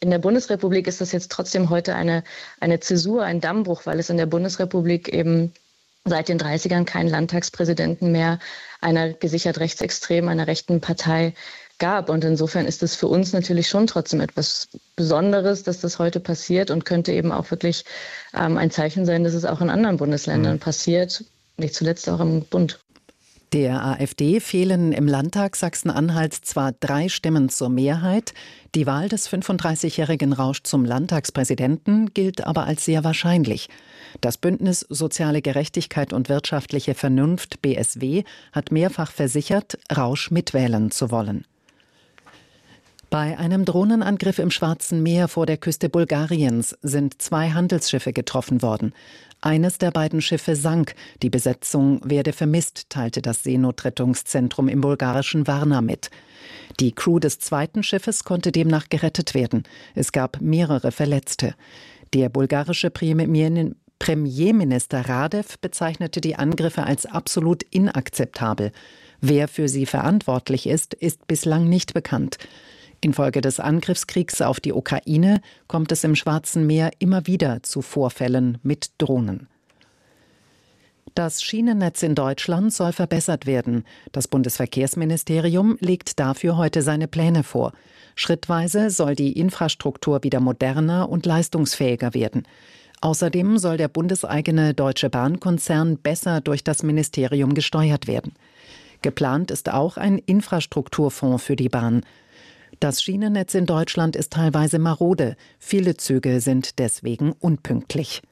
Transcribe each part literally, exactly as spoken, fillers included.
In der Bundesrepublik ist das jetzt trotzdem heute eine, eine Zäsur, ein Dammbruch, weil es in der Bundesrepublik eben seit den dreißigern keinen Landtagspräsidenten mehr einer gesichert rechtsextremen, einer rechten Partei gab. Und insofern ist es für uns natürlich schon trotzdem etwas Besonderes, dass das heute passiert und könnte eben auch wirklich ähm, ein Zeichen sein, dass es auch in anderen Bundesländern mhm. passiert, nicht zuletzt auch im Bund. Der AfD fehlen im Landtag Sachsen-Anhalt zwar drei Stimmen zur Mehrheit, die Wahl des fünfunddreißigjährigen Rausch zum Landtagspräsidenten gilt aber als sehr wahrscheinlich. Das Bündnis Soziale Gerechtigkeit und wirtschaftliche Vernunft B S W hat mehrfach versichert, Rausch mitwählen zu wollen. Bei einem Drohnenangriff im Schwarzen Meer vor der Küste Bulgariens sind zwei Handelsschiffe getroffen worden. Eines der beiden Schiffe sank. Die Besetzung werde vermisst, teilte das Seenotrettungszentrum im bulgarischen Varna mit. Die Crew des zweiten Schiffes konnte demnach gerettet werden. Es gab mehrere Verletzte. Der bulgarische Premier Premierminister Radev bezeichnete die Angriffe als absolut inakzeptabel. Wer für sie verantwortlich ist, ist bislang nicht bekannt. Infolge des Angriffskriegs auf die Ukraine kommt es im Schwarzen Meer immer wieder zu Vorfällen mit Drohnen. Das Schienennetz in Deutschland soll verbessert werden. Das Bundesverkehrsministerium legt dafür heute seine Pläne vor. Schrittweise soll die Infrastruktur wieder moderner und leistungsfähiger werden. Außerdem soll der bundeseigene Deutsche Bahn-Konzern besser durch das Ministerium gesteuert werden. Geplant ist auch ein Infrastrukturfonds für die Bahn. Das Schienennetz in Deutschland ist teilweise marode. Viele Züge sind deswegen unpünktlich.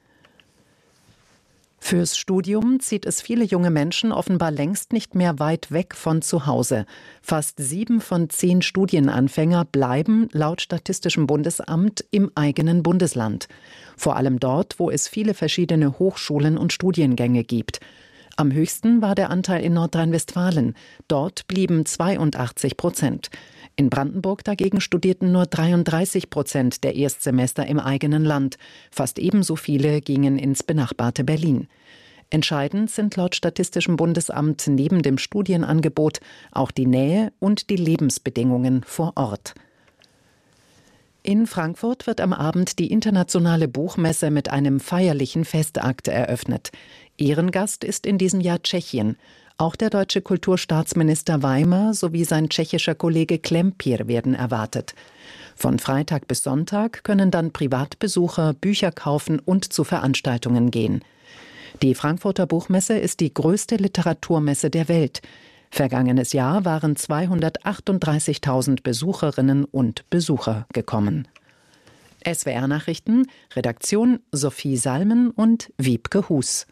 Fürs Studium zieht es viele junge Menschen offenbar längst nicht mehr weit weg von zu Hause. Fast sieben von zehn Studienanfänger bleiben laut Statistischem Bundesamt im eigenen Bundesland. Vor allem dort, wo es viele verschiedene Hochschulen und Studiengänge gibt. Am höchsten war der Anteil in Nordrhein-Westfalen. Dort blieben zweiundachtzig Prozent. In Brandenburg dagegen studierten nur dreiunddreißig Prozent der Erstsemester im eigenen Land. Fast ebenso viele gingen ins benachbarte Berlin. Entscheidend sind laut Statistischem Bundesamt neben dem Studienangebot auch die Nähe und die Lebensbedingungen vor Ort. In Frankfurt wird am Abend die internationale Buchmesse mit einem feierlichen Festakt eröffnet. Ehrengast ist in diesem Jahr Tschechien. Auch der deutsche Kulturstaatsminister Weimer sowie sein tschechischer Kollege Klempir werden erwartet. Von Freitag bis Sonntag können dann Privatbesucher Bücher kaufen und zu Veranstaltungen gehen. Die Frankfurter Buchmesse ist die größte Literaturmesse der Welt. Vergangenes Jahr waren zweihundertachtunddreißigtausend Besucherinnen und Besucher gekommen. S W R-Nachrichten, Redaktion Sophie Salmen und Wiebke Hus.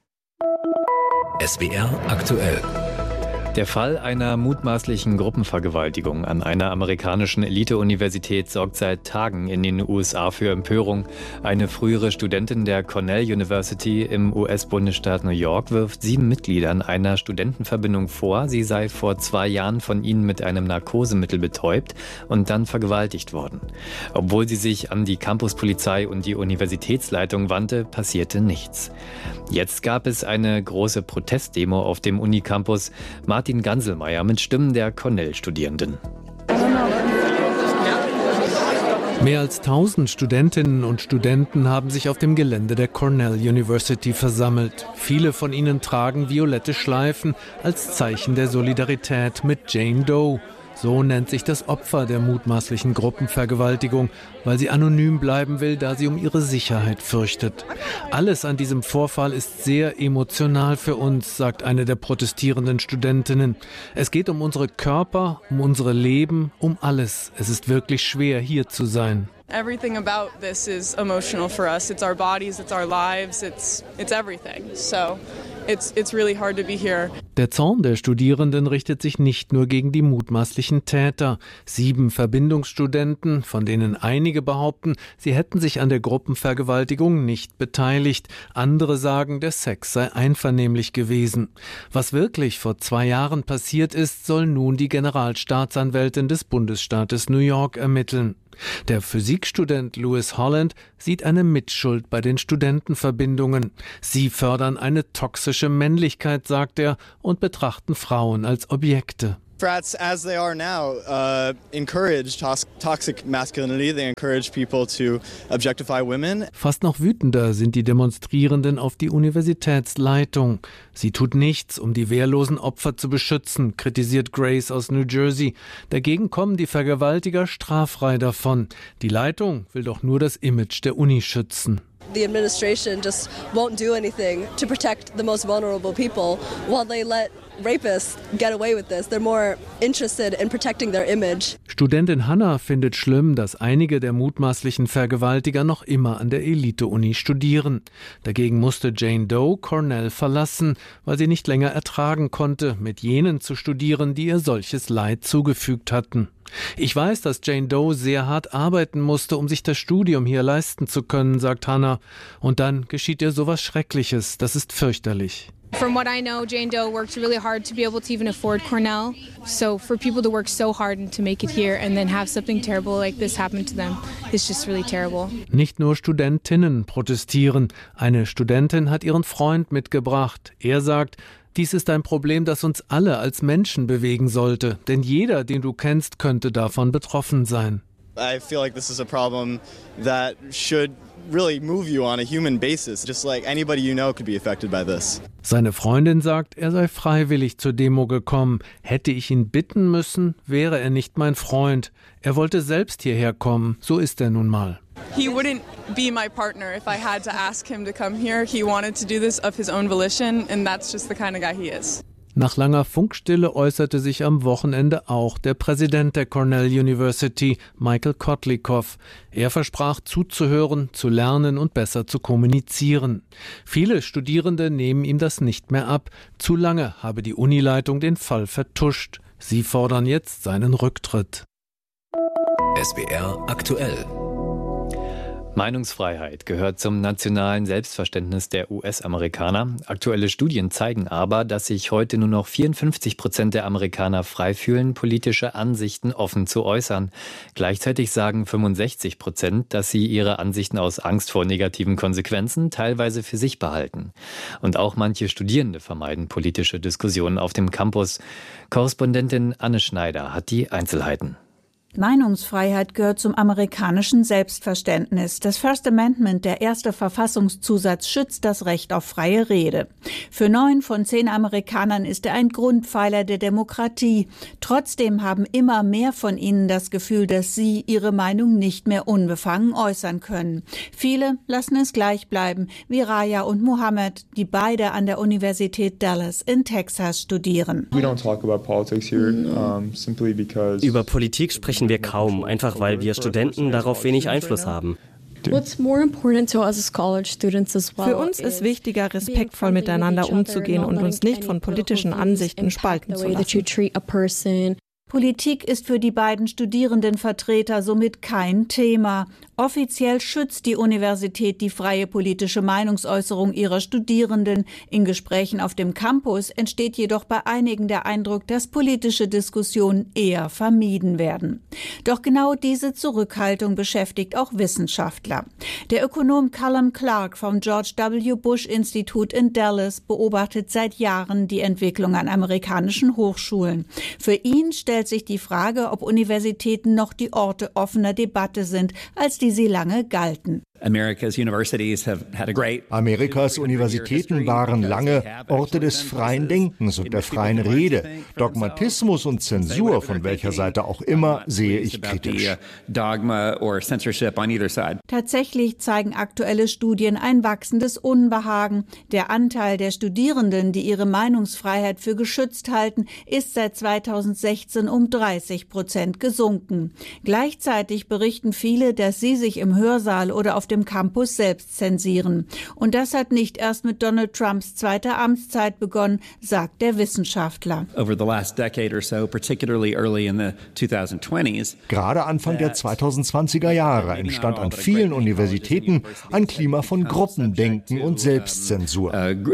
S W R aktuell. Der Fall einer mutmaßlichen Gruppenvergewaltigung an einer amerikanischen Elite-Universität sorgt seit Tagen in den U S A für Empörung. Eine frühere Studentin der Cornell University im U S-Bundesstaat New York wirft sieben Mitgliedern einer Studentenverbindung vor, sie sei vor zwei Jahren von ihnen mit einem Narkosemittel betäubt und dann vergewaltigt worden. Obwohl sie sich an die Campuspolizei und die Universitätsleitung wandte, passierte nichts. Jetzt gab es eine große Protestdemo auf dem Unicampus. Martin Ganselmeier mit Stimmen der Cornell-Studierenden. Mehr als tausend Studentinnen und Studenten haben sich auf dem Gelände der Cornell University versammelt. Viele von ihnen tragen violette Schleifen als Zeichen der Solidarität mit Jane Doe. So nennt sich das Opfer der mutmaßlichen Gruppenvergewaltigung, weil sie anonym bleiben will, da sie um ihre Sicherheit fürchtet. Alles an diesem Vorfall ist sehr emotional für uns, sagt eine der protestierenden Studentinnen. Es geht um unsere Körper, um unsere Leben, um alles. Es ist wirklich schwer, hier zu sein. Everything about this is emotional for us. It's our bodies, it's our lives, it's it's everything. So it's it's really hard to be here. Der Zorn der Studierenden richtet sich nicht nur gegen die mutmaßlichen Täter. Sieben Verbindungsstudenten, von denen einige behaupten, sie hätten sich an der Gruppenvergewaltigung nicht beteiligt. Andere sagen, der Sex sei einvernehmlich gewesen. Was wirklich vor zwei Jahren passiert ist, soll nun die Generalstaatsanwältin des Bundesstaates New York ermitteln. Der Physikstudent Lewis Holland sieht eine Mitschuld bei den Studentenverbindungen. Sie fördern eine toxische Männlichkeit, sagt er, und betrachten Frauen als Objekte. Frats, as they are now, uh, encourage tos- toxic masculinity. They encourage people to objectify women. Fast noch wütender sind die Demonstrierenden auf die Universitätsleitung. Sie tut nichts, um die wehrlosen Opfer zu beschützen, kritisiert Grace aus New Jersey. Dagegen kommen die Vergewaltiger straffrei davon. Die Leitung will doch nur das Image der Uni schützen. The administration just won't do anything to protect the most vulnerable people while they let rapists get away with this. They're more interested in protecting their image. Studentin Hannah findet schlimm, dass einige der mutmaßlichen Vergewaltiger noch immer an der Elite-Uni studieren. Dagegen musste Jane Doe Cornell verlassen, weil sie nicht länger ertragen konnte, mit jenen zu studieren, die ihr solches Leid zugefügt hatten. Ich weiß, dass Jane Doe sehr hart arbeiten musste, um sich das Studium hier leisten zu können, sagt Hannah. Und dann geschieht ihr sowas Schreckliches. Das ist fürchterlich. From what I know, Jane Doe worked really hard to be able to even afford Cornell. So for people to work so hard and to make it here and then have something terrible like this happen to them is just really terrible. Nicht nur Studentinnen protestieren. Eine Studentin hat ihren Freund mitgebracht. Er sagt, dies ist ein Problem, das uns alle als Menschen bewegen sollte. Denn jeder, den du kennst, könnte davon betroffen sein. I feel like this is a problem that should really move you on a human basis. Just like anybody you know could be affected by this. Seine Freundin sagt, er sei freiwillig zur Demo gekommen. Hätte ich ihn bitten müssen, wäre er nicht mein Freund. Er wollte selbst hierher kommen. So ist er nun mal. He wouldn't be my partner if I had to ask him to come here. He wanted to do this of his own volition, and that's just the kind of guy he is. Nach langer Funkstille äußerte sich am Wochenende auch der Präsident der Cornell University, Michael Kotlikoff. Er versprach zuzuhören, zu lernen und besser zu kommunizieren. Viele Studierende nehmen ihm das nicht mehr ab. Zu lange habe die Unileitung den Fall vertuscht. Sie fordern jetzt seinen Rücktritt. S W R aktuell. Meinungsfreiheit gehört zum nationalen Selbstverständnis der U S-Amerikaner. Aktuelle Studien zeigen aber, dass sich heute nur noch vierundfünfzig Prozent der Amerikaner frei fühlen, politische Ansichten offen zu äußern. Gleichzeitig sagen fünfundsechzig Prozent, dass sie ihre Ansichten aus Angst vor negativen Konsequenzen teilweise für sich behalten. Und auch manche Studierende vermeiden politische Diskussionen auf dem Campus. Korrespondentin Anne Schneider hat die Einzelheiten. Meinungsfreiheit gehört zum amerikanischen Selbstverständnis. Das First Amendment, der erste Verfassungszusatz, schützt das Recht auf freie Rede. Für neun von zehn Amerikanern ist er ein Grundpfeiler der Demokratie. Trotzdem haben immer mehr von ihnen das Gefühl, dass sie ihre Meinung nicht mehr unbefangen äußern können. Viele lassen es gleich bleiben, wie Raya und Mohammed, die beide an der Universität Dallas in Texas studieren. Über Politik sprechen wir kaum, einfach weil wir Studenten darauf wenig Einfluss haben. Für uns ist wichtiger, respektvoll miteinander umzugehen und uns nicht von politischen Ansichten spalten zu lassen. Politik ist für die beiden Studierendenvertreter somit kein Thema. Offiziell schützt die Universität die freie politische Meinungsäußerung ihrer Studierenden. In Gesprächen auf dem Campus entsteht jedoch bei einigen der Eindruck, dass politische Diskussionen eher vermieden werden. Doch genau diese Zurückhaltung beschäftigt auch Wissenschaftler. Der Ökonom Callum Clark vom George W. Bush Institut in Dallas beobachtet seit Jahren die Entwicklung an amerikanischen Hochschulen. Für ihn stellt sich die Frage, ob Universitäten noch die Orte offener Debatte sind, als die sie lange galten. Amerikas Universitäten waren lange Orte des freien Denkens und der freien Rede. Dogmatismus und Zensur, von welcher Seite auch immer, sehe ich kritisch. Tatsächlich zeigen aktuelle Studien ein wachsendes Unbehagen. Der Anteil der Studierenden, die ihre Meinungsfreiheit für geschützt halten, ist seit zweitausendsechzehn um dreißig Prozent gesunken. Gleichzeitig berichten viele, dass sie sich im Hörsaal oder auf dem Campus selbst zensieren. Und das hat nicht erst mit Donald Trumps zweiter Amtszeit begonnen, sagt der Wissenschaftler. Gerade Anfang der zweitausendzwanziger Jahre entstand an vielen Universitäten ein Klima von Gruppendenken und Selbstzensur.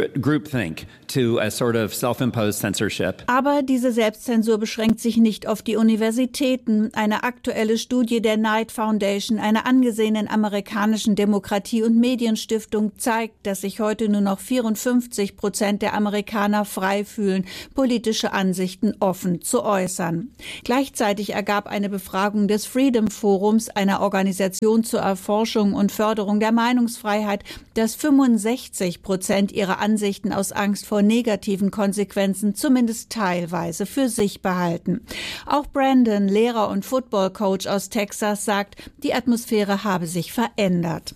Aber diese Selbstzensur beschränkt sich nicht auf die Universitäten. Eine aktuelle Studie der Knight Foundation, einer angesehenen amerikanischen amerikanischen Demokratie- und Medienstiftung zeigt, dass sich heute nur noch vierundfünfzig Prozent der Amerikaner frei fühlen, politische Ansichten offen zu äußern. Gleichzeitig ergab eine Befragung des Freedom Forums, einer Organisation zur Erforschung und Förderung der Meinungsfreiheit, dass fünfundsechzig Prozent ihrer Ansichten aus Angst vor negativen Konsequenzen zumindest teilweise für sich behalten. Auch Brandon, Lehrer und Football-Coach aus Texas, sagt, die Atmosphäre habe sich verändert.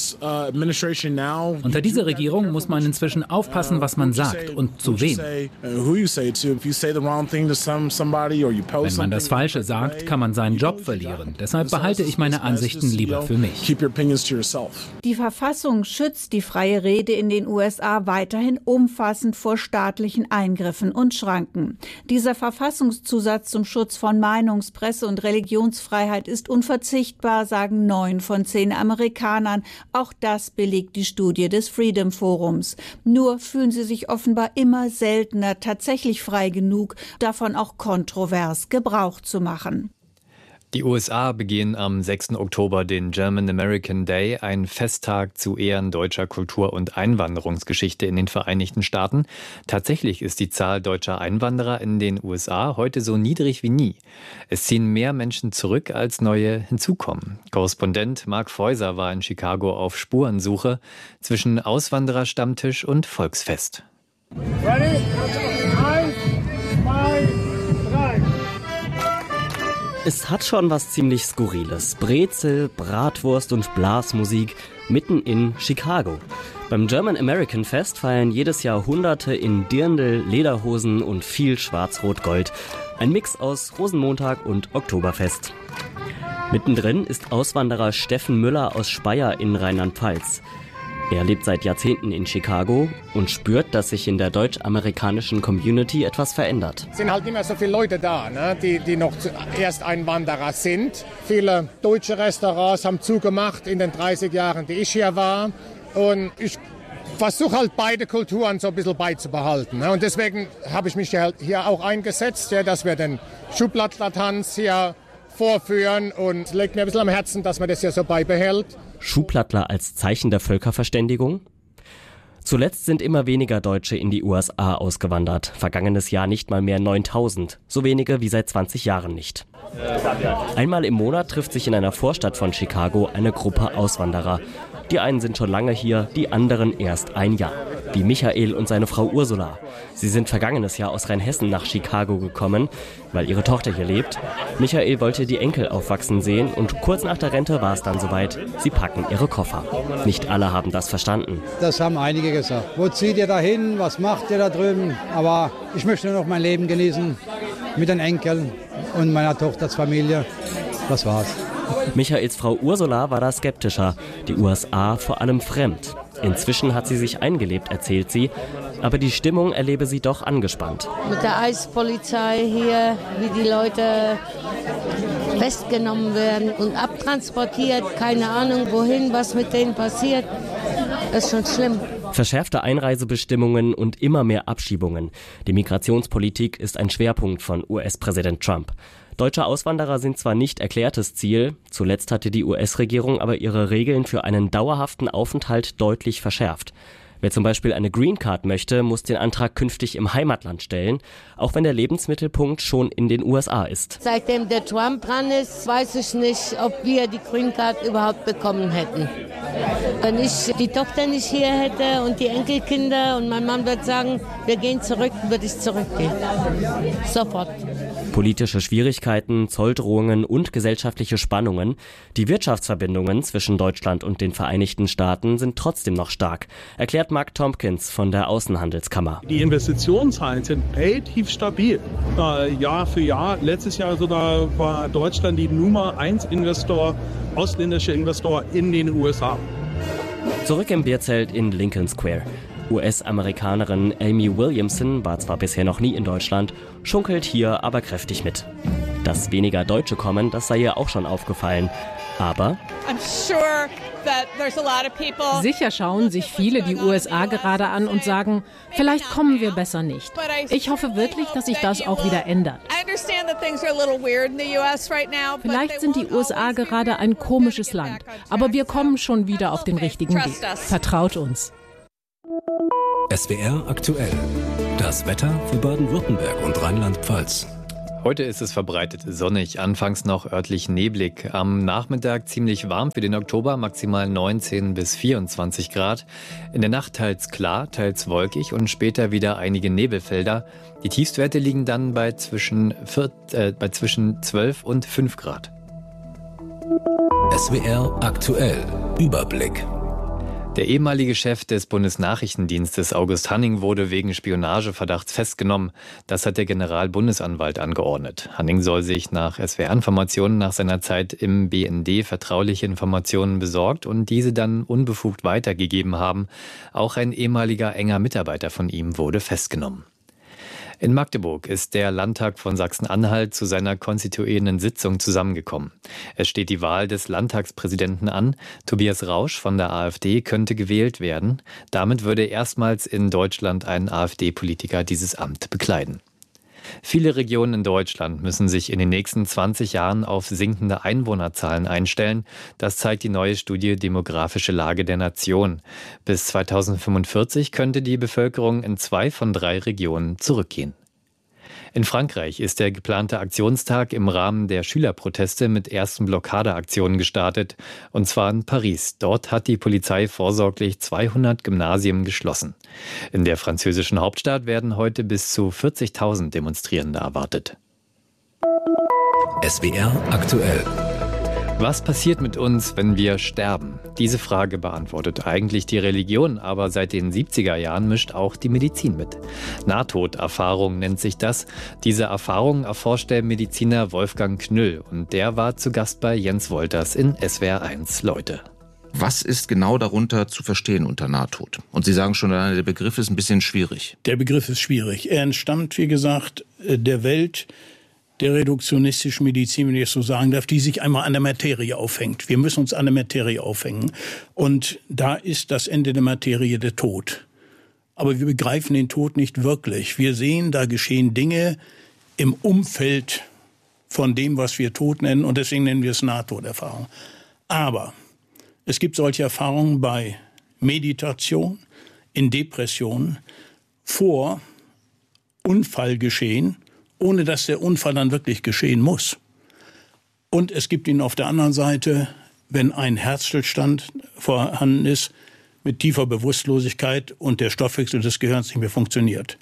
Unter dieser Regierung muss man inzwischen aufpassen, was man sagt und zu wem. Wenn man das Falsche sagt, kann man seinen Job verlieren. Deshalb behalte ich meine Ansichten lieber für mich. Die Verfassung schützt die freie Rede in den U S A weiterhin umfassend vor staatlichen Eingriffen und Schranken. Dieser Verfassungszusatz zum Schutz von Meinungs-, Presse- und Religionsfreiheit ist unverzichtbar, sagen neun von zehn Amerikanern. Auch das belegt die Studie des Freedom Forums. Nur fühlen sie sich offenbar immer seltener tatsächlich frei genug, davon auch kontrovers Gebrauch zu machen. Die U S A begehen am sechsten Oktober den German American Day, ein Festtag zu Ehren deutscher Kultur- und Einwanderungsgeschichte in den Vereinigten Staaten. Tatsächlich ist die Zahl deutscher Einwanderer in den U S A heute so niedrig wie nie. Es ziehen mehr Menschen zurück, als neue hinzukommen. Korrespondent Mark Feuser war in Chicago auf Spurensuche zwischen Auswandererstammtisch und Volksfest. Ready? Eins, zwei, drei. Es hat schon was ziemlich Skurriles. Brezel, Bratwurst und Blasmusik mitten in Chicago. Beim German American Fest feiern jedes Jahr Hunderte in Dirndl, Lederhosen und viel Schwarz-Rot-Gold. Ein Mix aus Rosenmontag und Oktoberfest. Mittendrin ist Auswanderer Steffen Müller aus Speyer in Rheinland-Pfalz. Er lebt seit Jahrzehnten in Chicago und spürt, dass sich in der deutsch-amerikanischen Community etwas verändert. Es sind halt nicht mehr so viele Leute da, ne, die, die noch Ersteinwanderer sind. Viele deutsche Restaurants haben zugemacht in den dreißig Jahren, die ich hier war. Und ich versuche halt beide Kulturen so ein bisschen beizubehalten. Ne. Und deswegen habe ich mich hier auch eingesetzt, ja, dass wir den Schuhplattler-Tanz hier vorführen, und legt mir ein bisschen am Herzen, dass man das hier so beibehält. Schuhplattler als Zeichen der Völkerverständigung? Zuletzt sind immer weniger Deutsche in die U S A ausgewandert. Vergangenes Jahr nicht mal mehr neuntausend. So wenige wie seit zwanzig Jahren nicht. Einmal im Monat trifft sich in einer Vorstadt von Chicago eine Gruppe Auswanderer. Die einen sind schon lange hier, die anderen erst ein Jahr. Wie Michael und seine Frau Ursula. Sie sind vergangenes Jahr aus Rheinhessen nach Chicago gekommen, weil ihre Tochter hier lebt. Michael wollte die Enkel aufwachsen sehen und kurz nach der Rente war es dann soweit. Sie packen ihre Koffer. Nicht alle haben das verstanden. Das haben einige gesagt. Wo zieht ihr da hin? Was macht ihr da drüben? Aber ich möchte nur noch mein Leben genießen mit den Enkeln und meiner Tochters Familie. Das war's. Michaels Frau Ursula war da skeptischer, die U S A vor allem fremd. Inzwischen hat sie sich eingelebt, erzählt sie, aber die Stimmung erlebe sie doch angespannt. Mit der Eispolizei hier, wie die Leute festgenommen werden und abtransportiert, keine Ahnung wohin, was mit denen passiert, das ist schon schlimm. Verschärfte Einreisebestimmungen und immer mehr Abschiebungen. Die Migrationspolitik ist ein Schwerpunkt von U S-Präsident Trump. Deutsche Auswanderer sind zwar nicht erklärtes Ziel, zuletzt hatte die U S-Regierung aber ihre Regeln für einen dauerhaften Aufenthalt deutlich verschärft. Wer zum Beispiel eine Green Card möchte, muss den Antrag künftig im Heimatland stellen, auch wenn der Lebensmittelpunkt schon in den U S A ist. Seitdem der Trump dran ist, weiß ich nicht, ob wir die Green Card überhaupt bekommen hätten. Wenn ich die Tochter nicht hier hätte und die Enkelkinder und mein Mann wird sagen, wir gehen zurück, würde ich zurückgehen. Sofort. Politische Schwierigkeiten, Zolldrohungen und gesellschaftliche Spannungen. Die Wirtschaftsverbindungen zwischen Deutschland und den Vereinigten Staaten sind trotzdem noch stark, erklärt Mark Tompkins von der Außenhandelskammer. Die Investitionszahlen sind relativ stabil. Äh, Jahr für Jahr. Letztes Jahr sogar war Deutschland die Nummer eins Investor, ausländischer Investor in den U S A. Zurück im Bierzelt in Lincoln Square. U S-Amerikanerin Amy Williamson war zwar bisher noch nie in Deutschland, schunkelt hier aber kräftig mit. Dass weniger Deutsche kommen, das sei ihr auch schon aufgefallen. Aber sicher schauen sich viele die U S A gerade an und sagen, vielleicht kommen wir besser nicht. Ich hoffe wirklich, dass sich das auch wieder ändert. Vielleicht sind die U S A gerade ein komisches Land, aber wir kommen schon wieder auf den richtigen Weg. Vertraut uns. S W R aktuell. Das Wetter für Baden-Württemberg und Rheinland-Pfalz. Heute ist es verbreitet sonnig, anfangs noch örtlich neblig. Am Nachmittag ziemlich warm für den Oktober, maximal neunzehn bis vierundzwanzig Grad. In der Nacht teils klar, teils wolkig und später wieder einige Nebelfelder. Die Tiefstwerte liegen dann bei zwischen, vier, äh, bei zwischen zwölf und fünf Grad. S W R aktuell. Überblick. Der ehemalige Chef des Bundesnachrichtendienstes August Hanning wurde wegen Spionageverdachts festgenommen. Das hat der Generalbundesanwalt angeordnet. Hanning soll sich nach S W R-Informationen nach seiner Zeit im B N D vertrauliche Informationen besorgt und diese dann unbefugt weitergegeben haben. Auch ein ehemaliger enger Mitarbeiter von ihm wurde festgenommen. In Magdeburg ist der Landtag von Sachsen-Anhalt zu seiner konstituierenden Sitzung zusammengekommen. Es steht die Wahl des Landtagspräsidenten an. Tobias Rausch von der AfD könnte gewählt werden. Damit würde erstmals in Deutschland ein AfD-Politiker dieses Amt bekleiden. Viele Regionen in Deutschland müssen sich in den nächsten zwanzig Jahren auf sinkende Einwohnerzahlen einstellen. Das zeigt die neue Studie Demografische Lage der Nation. Bis zweitausendfünfundvierzig könnte die Bevölkerung in zwei von drei Regionen zurückgehen. In Frankreich ist der geplante Aktionstag im Rahmen der Schülerproteste mit ersten Blockadeaktionen gestartet, und zwar in Paris. Dort hat die Polizei vorsorglich zweihundert Gymnasien geschlossen. In der französischen Hauptstadt werden heute bis zu vierzigtausend Demonstrierende erwartet. S W R aktuell. Was passiert mit uns, wenn wir sterben? Diese Frage beantwortet eigentlich die Religion, aber seit den siebziger Jahren mischt auch die Medizin mit. Nahtoderfahrung nennt sich das. Diese Erfahrung erforscht der Mediziner Wolfgang Knüll und der war zu Gast bei Jens Wolters in S W R eins Leute. Was ist genau darunter zu verstehen unter Nahtod? Und Sie sagen schon, der Begriff ist ein bisschen schwierig. Der Begriff ist schwierig. Er entstammt, wie gesagt, der Welt der reduktionistischen Medizin, wenn ich es so sagen darf, die sich einmal an der Materie aufhängt. Wir müssen uns an der Materie aufhängen. Und da ist das Ende der Materie der Tod. Aber wir begreifen den Tod nicht wirklich. Wir sehen, da geschehen Dinge im Umfeld von dem, was wir Tod nennen. Und deswegen nennen wir es Nahtoderfahrung. Aber es gibt solche Erfahrungen bei Meditation, in Depressionen, vor Unfallgeschehen, ohne dass der Unfall dann wirklich geschehen muss. Und es gibt ihn auf der anderen Seite, wenn ein Herzstillstand vorhanden ist, mit tiefer Bewusstlosigkeit und der Stoffwechsel des Gehirns nicht mehr funktioniert.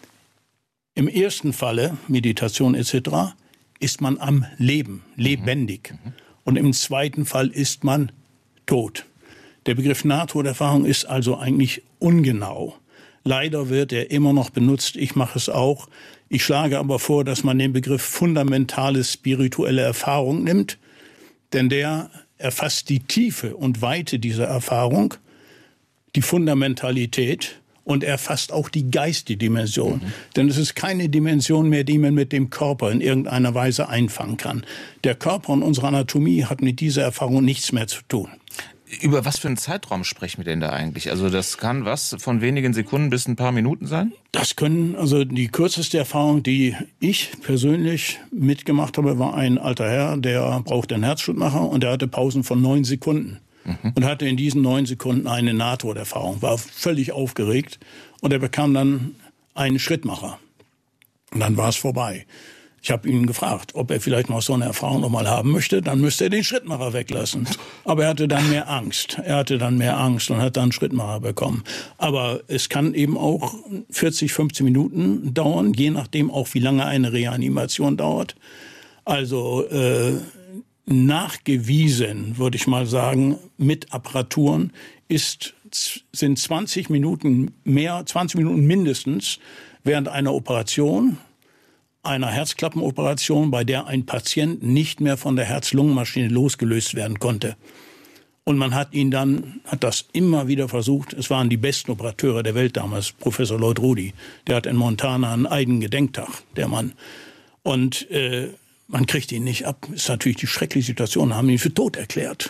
Im ersten Falle, Meditation et cetera, ist man am Leben, lebendig. Und im zweiten Fall ist man tot. Der Begriff Nahtoderfahrung ist also eigentlich ungenau. Leider wird er immer noch benutzt, ich mache es auch. Ich schlage aber vor, dass man den Begriff fundamentale spirituelle Erfahrung nimmt, denn der erfasst die Tiefe und Weite dieser Erfahrung, die Fundamentalität und erfasst auch die geistige Dimension. Mhm. Denn es ist keine Dimension mehr, die man mit dem Körper in irgendeiner Weise einfangen kann. Der Körper und unsere Anatomie hat mit dieser Erfahrung nichts mehr zu tun. Über was für einen Zeitraum sprechen wir denn da eigentlich? Also das kann was von wenigen Sekunden bis ein paar Minuten sein? Das können, also die kürzeste Erfahrung, die ich persönlich mitgemacht habe, war ein alter Herr, der brauchte einen Herzschrittmacher und der hatte Pausen von neun Sekunden. Mhm. Und hatte in diesen neun Sekunden eine Nahtoderfahrung, war völlig aufgeregt und er bekam dann einen Schrittmacher. Und dann war es vorbei. Ich habe ihn gefragt, ob er vielleicht noch so eine Erfahrung noch mal haben möchte. Dann müsste er den Schrittmacher weglassen. Aber er hatte dann mehr Angst. Er hatte dann mehr Angst und hat dann einen Schrittmacher bekommen. Aber es kann eben auch vierzig, fünfzehn Minuten dauern, je nachdem auch, wie lange eine Reanimation dauert. Also äh, nachgewiesen, würde ich mal sagen, mit Apparaturen ist, sind zwanzig Minuten mehr, zwanzig Minuten mindestens während einer Operation, einer Herzklappenoperation, bei der ein Patient nicht mehr von der Herz-Lungen-Maschine losgelöst werden konnte. Und man hat ihn dann, hat das immer wieder versucht. Es waren die besten Operateure der Welt damals, Professor Lloyd Rudy. Der hat in Montana einen eigenen Gedenktag, der Mann. Und äh, man kriegt ihn nicht ab. Ist natürlich die schreckliche Situation, haben ihn für tot erklärt.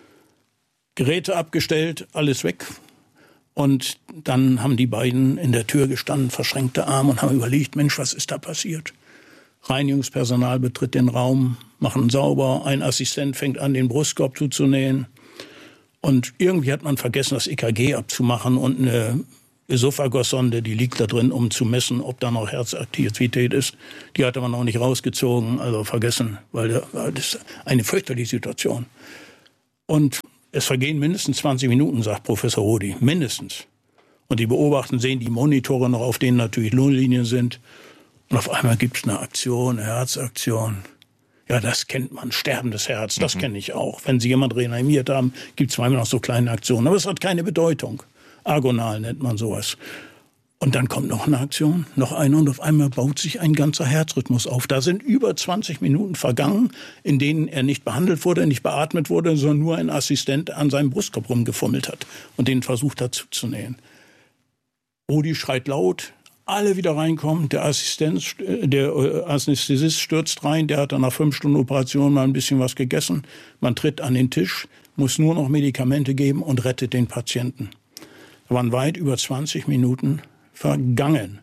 Geräte abgestellt, alles weg. Und dann haben die beiden in der Tür gestanden, verschränkte Arme und haben überlegt, Mensch, was ist da passiert? Reinigungspersonal betritt den Raum, machen sauber, ein Assistent fängt an, den Brustkorb zuzunähen. Und irgendwie hat man vergessen, das E K G abzumachen und eine Esophagussonde, die liegt da drin, um zu messen, ob da noch Herzaktivität ist. Die hat man noch nicht rausgezogen, also vergessen, weil das ist eine fürchterliche Situation. Und es vergehen mindestens zwanzig Minuten, sagt Professor Rudi, mindestens. Und die beobachten, sehen die Monitore noch, auf denen natürlich Lohnlinien sind. Und auf einmal gibt es eine Aktion, eine Herzaktion. Ja, das kennt man, sterbendes Herz, das mhm. kenne ich auch. Wenn Sie jemanden reanimiert haben, gibt es manchmal noch so kleine Aktionen. Aber es hat keine Bedeutung. Agonal nennt man sowas. Und dann kommt noch eine Aktion, noch eine und auf einmal baut sich ein ganzer Herzrhythmus auf. Da sind über zwanzig Minuten vergangen, in denen er nicht behandelt wurde, nicht beatmet wurde, sondern nur ein Assistent an seinem Brustkorb rumgefummelt hat und den versucht hat zuzunähen. Rudi schreit laut, alle wieder reinkommen, der Assistent, der Anästhesist stürzt rein, der hat dann nach fünf Stunden Operation mal ein bisschen was gegessen. Man tritt an den Tisch, muss nur noch Medikamente geben und rettet den Patienten. Da waren weit über zwanzig Minuten vergangen.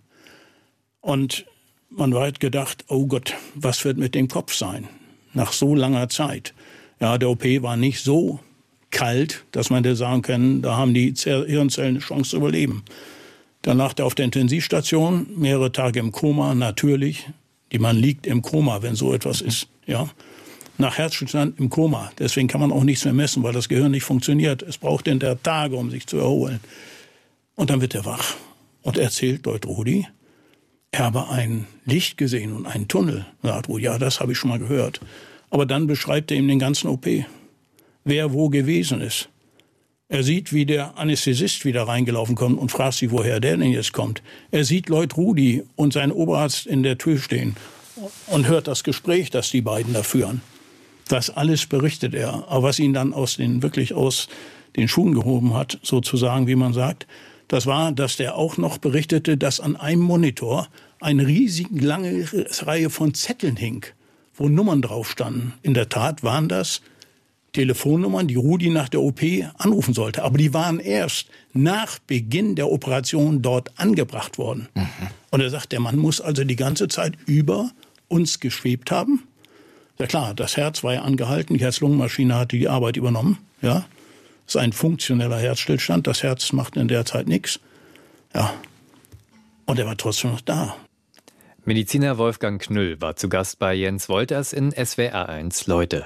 Und man hat gedacht, oh Gott, was wird mit dem Kopf sein? Nach so langer Zeit. Ja, der O P war nicht so kalt, dass man da sagen kann, da haben die Hirnzellen eine Chance zu überleben. Dann lag er auf der Intensivstation, mehrere Tage im Koma, natürlich. Die man liegt im Koma, wenn so etwas ist. Ja. Nach Herzstillstand im Koma. Deswegen kann man auch nichts mehr messen, weil das Gehirn nicht funktioniert. Es braucht hinterher Tage, um sich zu erholen. Und dann wird er wach und erzählt dort Rudi, er habe ein Licht gesehen und einen Tunnel. Er sagt, oh ja, das habe ich schon mal gehört. Aber dann beschreibt er ihm den ganzen O P, wer wo gewesen ist. Er sieht, wie der Anästhesist wieder reingelaufen kommt und fragt sich, woher der denn jetzt kommt. Er sieht Lloyd Rudi und seinen Oberarzt in der Tür stehen und hört das Gespräch, das die beiden da führen. Das alles berichtet er. Aber was ihn dann aus den, wirklich aus den Schuhen gehoben hat, sozusagen, wie man sagt, das war, dass der auch noch berichtete, dass an einem Monitor eine riesig lange Reihe von Zetteln hing, wo Nummern drauf standen. In der Tat waren das Telefonnummern, die Rudi nach der O P anrufen sollte. Aber die waren erst nach Beginn der Operation dort angebracht worden. Mhm. Und er sagt, der Mann muss also die ganze Zeit über uns geschwebt haben. Ja klar, das Herz war ja angehalten, die Herz-Lungen-Maschine hatte die Arbeit übernommen. Ja, das ist ein funktioneller Herzstillstand, das Herz macht in der Zeit nichts. Ja, und er war trotzdem noch da. Mediziner Wolfgang Knüll war zu Gast bei Jens Wolters in S W R eins Leute.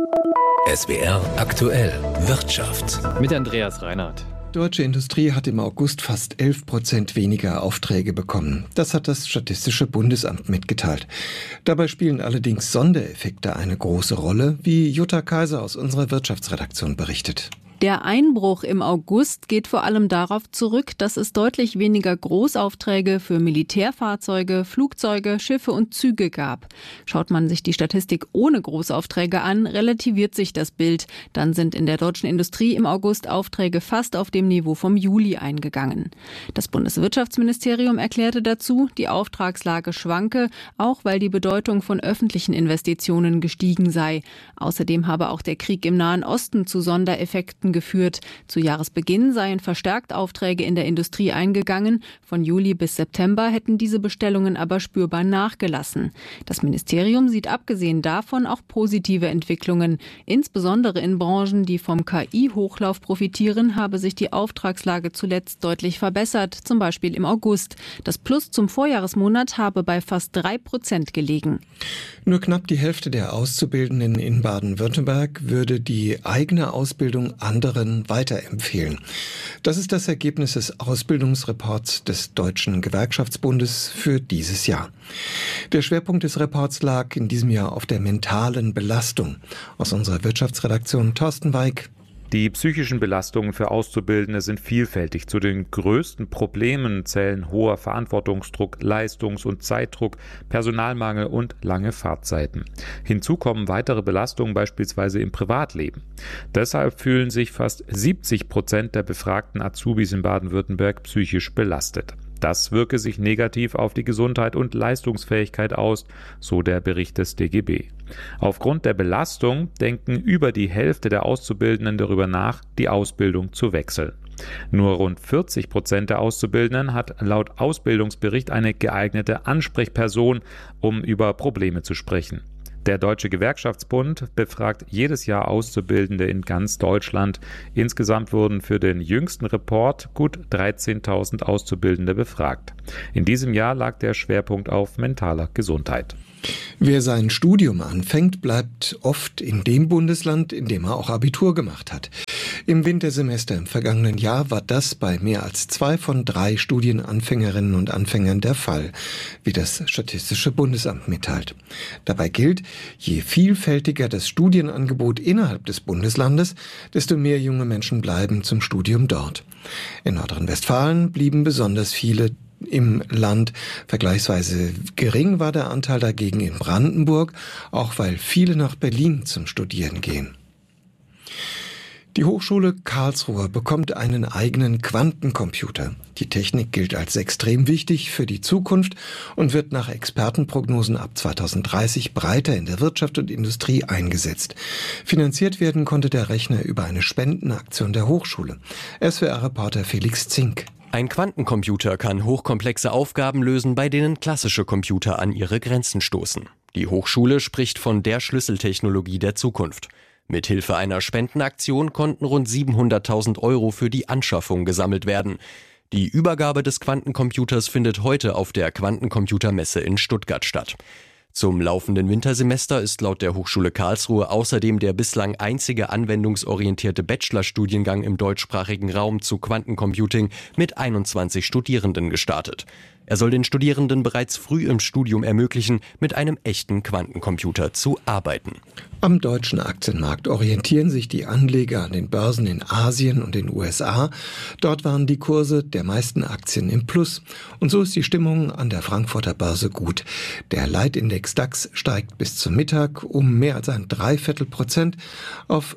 S W R aktuell Wirtschaft. Mit Andreas Reinhardt. Deutsche Industrie hat im August fast elf Prozent weniger Aufträge bekommen. Das hat das Statistische Bundesamt mitgeteilt. Dabei spielen allerdings Sondereffekte eine große Rolle, wie Jutta Kaiser aus unserer Wirtschaftsredaktion berichtet. Der Einbruch im August geht vor allem darauf zurück, dass es deutlich weniger Großaufträge für Militärfahrzeuge, Flugzeuge, Schiffe und Züge gab. Schaut man sich die Statistik ohne Großaufträge an, relativiert sich das Bild. Dann sind in der deutschen Industrie im August Aufträge fast auf dem Niveau vom Juli eingegangen. Das Bundeswirtschaftsministerium erklärte dazu, die Auftragslage schwanke, auch weil die Bedeutung von öffentlichen Investitionen gestiegen sei. Außerdem habe auch der Krieg im Nahen Osten zu Sondereffekten geführt. Zu Jahresbeginn seien verstärkt Aufträge in der Industrie eingegangen. Von Juli bis September hätten diese Bestellungen aber spürbar nachgelassen. Das Ministerium sieht abgesehen davon auch positive Entwicklungen. Insbesondere in Branchen, die vom K I-Hochlauf profitieren, habe sich die Auftragslage zuletzt deutlich verbessert, zum Beispiel im August. Das Plus zum Vorjahresmonat habe bei fast drei Prozent gelegen. Nur knapp die Hälfte der Auszubildenden in Baden-Württemberg würde die eigene Ausbildung anderen weiterempfehlen. Das ist das Ergebnis des Ausbildungsreports des Deutschen Gewerkschaftsbundes für dieses Jahr. Der Schwerpunkt des Reports lag in diesem Jahr auf der mentalen Belastung. Aus unserer Wirtschaftsredaktion Thorsten Weig. Die psychischen Belastungen für Auszubildende sind vielfältig. Zu den größten Problemen zählen hoher Verantwortungsdruck, Leistungs- und Zeitdruck, Personalmangel und lange Fahrtzeiten. Hinzu kommen weitere Belastungen beispielsweise im Privatleben. Deshalb fühlen sich fast siebzig Prozent der befragten Azubis in Baden-Württemberg psychisch belastet. Das wirke sich negativ auf die Gesundheit und Leistungsfähigkeit aus, so der Bericht des D G B. Aufgrund der Belastung denken über die Hälfte der Auszubildenden darüber nach, die Ausbildung zu wechseln. Nur rund vierzig Prozent der Auszubildenden hat laut Ausbildungsbericht eine geeignete Ansprechperson, um über Probleme zu sprechen. Der Deutsche Gewerkschaftsbund befragt jedes Jahr Auszubildende in ganz Deutschland. Insgesamt wurden für den jüngsten Report gut dreizehntausend Auszubildende befragt. In diesem Jahr lag der Schwerpunkt auf mentaler Gesundheit. Wer sein Studium anfängt, bleibt oft in dem Bundesland, in dem er auch Abitur gemacht hat. Im Wintersemester im vergangenen Jahr war das bei mehr als zwei von drei Studienanfängerinnen und Anfängern der Fall, wie das Statistische Bundesamt mitteilt. Dabei gilt, je vielfältiger das Studienangebot innerhalb des Bundeslandes, desto mehr junge Menschen bleiben zum Studium dort. In Nordrhein-Westfalen blieben besonders viele im Land. Vergleichsweise gering war der Anteil dagegen in Brandenburg, auch weil viele nach Berlin zum Studieren gehen. Die Hochschule Karlsruhe bekommt einen eigenen Quantencomputer. Die Technik gilt als extrem wichtig für die Zukunft und wird nach Expertenprognosen ab zweitausenddreißig breiter in der Wirtschaft und Industrie eingesetzt. Finanziert werden konnte der Rechner über eine Spendenaktion der Hochschule. S W R-Reporter Felix Zink. Ein Quantencomputer kann hochkomplexe Aufgaben lösen, bei denen klassische Computer an ihre Grenzen stoßen. Die Hochschule spricht von der Schlüsseltechnologie der Zukunft. Mithilfe einer Spendenaktion konnten rund siebenhunderttausend Euro für die Anschaffung gesammelt werden. Die Übergabe des Quantencomputers findet heute auf der Quantencomputermesse in Stuttgart statt. Zum laufenden Wintersemester ist laut der Hochschule Karlsruhe außerdem der bislang einzige anwendungsorientierte Bachelorstudiengang im deutschsprachigen Raum zu Quantencomputing mit einundzwanzig Studierenden gestartet. Er soll den Studierenden bereits früh im Studium ermöglichen, mit einem echten Quantencomputer zu arbeiten. Am deutschen Aktienmarkt orientieren sich die Anleger an den Börsen in Asien und den U S A. Dort waren die Kurse der meisten Aktien im Plus. Und so ist die Stimmung an der Frankfurter Börse gut. Der Leitindex DAX steigt bis zum Mittag um mehr als ein Dreiviertel Prozent auf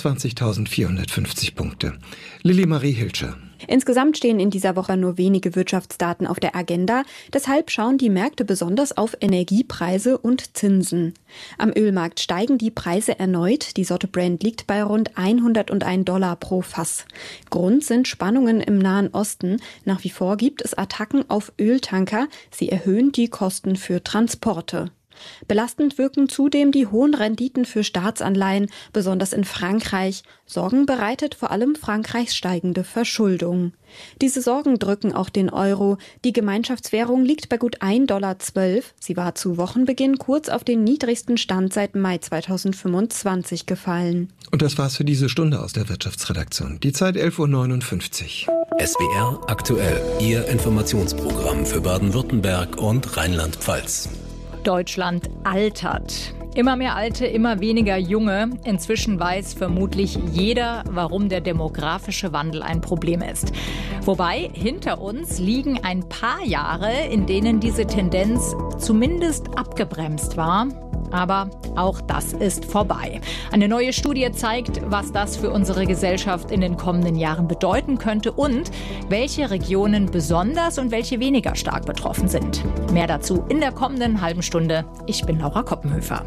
fünfundzwanzigtausendvierhundertfünfzig Punkte. Lilly Marie Hilscher. Insgesamt stehen in dieser Woche nur wenige Wirtschaftsdaten auf der Agenda. Deshalb schauen die Märkte besonders auf Energiepreise und Zinsen. Am Ölmarkt steigen die Preise erneut. Die Sorte Brent liegt bei rund hunderteins Dollar pro Fass. Grund sind Spannungen im Nahen Osten. Nach wie vor gibt es Attacken auf Öltanker. Sie erhöhen die Kosten für Transporte. Belastend wirken zudem die hohen Renditen für Staatsanleihen, besonders in Frankreich. Sorgen bereitet vor allem Frankreichs steigende Verschuldung. Diese Sorgen drücken auch den Euro. Die Gemeinschaftswährung liegt bei gut ein Komma zwölf Dollar. Sie war zu Wochenbeginn kurz auf den niedrigsten Stand seit Mai zweitausendfünfundzwanzig gefallen. Und das war's für diese Stunde aus der Wirtschaftsredaktion. Die Zeit elf Uhr neunundfünfzig. S W R aktuell, Ihr Informationsprogramm für Baden-Württemberg und Rheinland-Pfalz. Deutschland altert. Immer mehr Alte, immer weniger Junge. Inzwischen weiß vermutlich jeder, warum der demografische Wandel ein Problem ist. Wobei hinter uns liegen ein paar Jahre, in denen diese Tendenz zumindest abgebremst war. Aber auch das ist vorbei. Eine neue Studie zeigt, was das für unsere Gesellschaft in den kommenden Jahren bedeuten könnte und welche Regionen besonders und welche weniger stark betroffen sind. Mehr dazu in der kommenden halben Stunde. Ich bin Laura Koppenhöfer.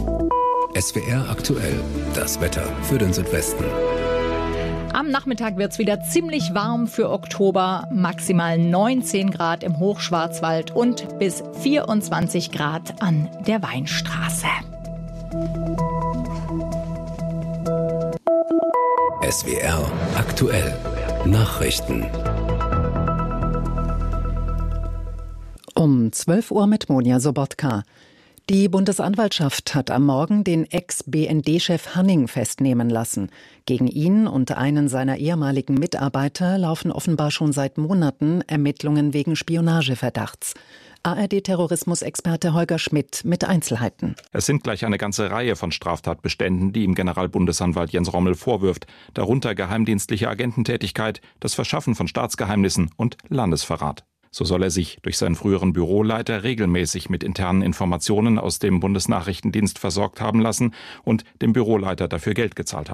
S W R aktuell, das Wetter für den Südwesten. Am Nachmittag wird es wieder ziemlich warm für Oktober, maximal neunzehn Grad im Hochschwarzwald und bis vierundzwanzig Grad an der Weinstraße. S W R aktuell, Nachrichten. Um zwölf Uhr mit Monja Sobotka. Die Bundesanwaltschaft hat am Morgen den Ex-B N D-Chef Hanning festnehmen lassen. Gegen ihn und einen seiner ehemaligen Mitarbeiter laufen offenbar schon seit Monaten Ermittlungen wegen Spionageverdachts. A R D-Terrorismusexperte Holger Schmidt mit Einzelheiten. Es sind gleich eine ganze Reihe von Straftatbeständen, die ihm Generalbundesanwalt Jens Rommel vorwirft. Darunter geheimdienstliche Agententätigkeit, das Verschaffen von Staatsgeheimnissen und Landesverrat. So soll er sich durch seinen früheren Büroleiter regelmäßig mit internen Informationen aus dem Bundesnachrichtendienst versorgt haben lassen und dem Büroleiter dafür Geld gezahlt haben.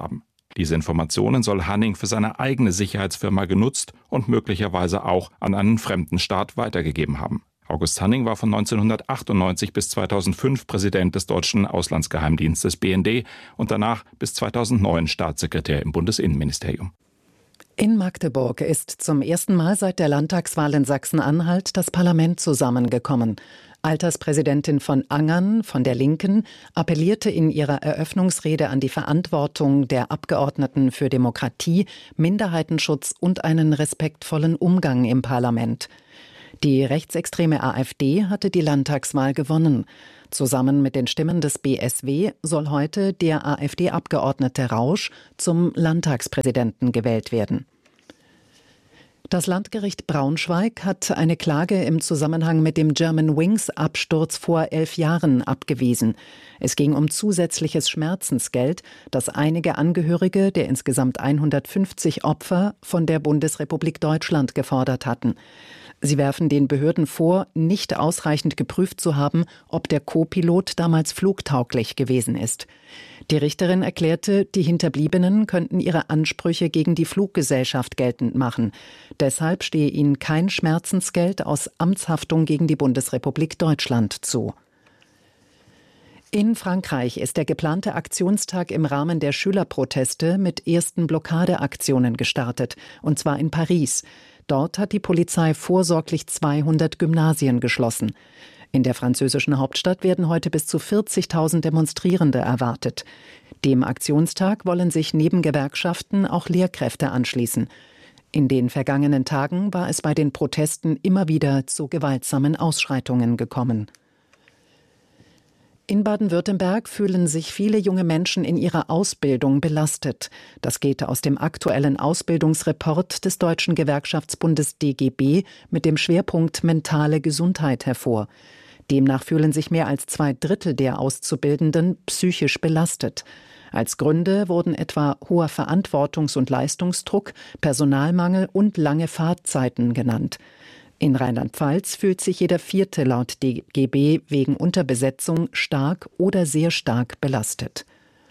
Diese Informationen soll Hanning für seine eigene Sicherheitsfirma genutzt und möglicherweise auch an einen fremden Staat weitergegeben haben. August Hanning war von neunzehnhundertachtundneunzig bis zweitausendfünf Präsident des deutschen Auslandsgeheimdienstes B N D und danach bis zweitausendneun Staatssekretär im Bundesinnenministerium. In Magdeburg ist zum ersten Mal seit der Landtagswahl in Sachsen-Anhalt das Parlament zusammengekommen. Alterspräsidentin von Angern von der Linken appellierte in ihrer Eröffnungsrede an die Verantwortung der Abgeordneten für Demokratie, Minderheitenschutz und einen respektvollen Umgang im Parlament. Die rechtsextreme AfD hatte die Landtagswahl gewonnen. Zusammen mit den Stimmen des B S W soll heute der AfD-Abgeordnete Rausch zum Landtagspräsidenten gewählt werden. Das Landgericht Braunschweig hat eine Klage im Zusammenhang mit dem Germanwings-Absturz vor elf Jahren abgewiesen. Es ging um zusätzliches Schmerzensgeld, das einige Angehörige der insgesamt hundertfünfzig Opfer von der Bundesrepublik Deutschland gefordert hatten. Sie werfen den Behörden vor, nicht ausreichend geprüft zu haben, ob der Co-Pilot damals flugtauglich gewesen ist. Die Richterin erklärte, die Hinterbliebenen könnten ihre Ansprüche gegen die Fluggesellschaft geltend machen. Deshalb stehe ihnen kein Schmerzensgeld aus Amtshaftung gegen die Bundesrepublik Deutschland zu. In Frankreich ist der geplante Aktionstag im Rahmen der Schülerproteste mit ersten Blockadeaktionen gestartet, und zwar in Paris. Dort hat die Polizei vorsorglich zweihundert Gymnasien geschlossen. In der französischen Hauptstadt werden heute bis zu vierzigtausend Demonstrierende erwartet. Dem Aktionstag wollen sich neben Gewerkschaften auch Lehrkräfte anschließen. In den vergangenen Tagen war es bei den Protesten immer wieder zu gewaltsamen Ausschreitungen gekommen. In Baden-Württemberg fühlen sich viele junge Menschen in ihrer Ausbildung belastet. Das geht aus dem aktuellen Ausbildungsreport des Deutschen Gewerkschaftsbundes D G B mit dem Schwerpunkt mentale Gesundheit hervor. Demnach fühlen sich mehr als zwei Drittel der Auszubildenden psychisch belastet. Als Gründe wurden etwa hoher Verantwortungs- und Leistungsdruck, Personalmangel und lange Fahrtzeiten genannt. In Rheinland-Pfalz fühlt sich jeder Vierte laut D G B wegen Unterbesetzung stark oder sehr stark belastet.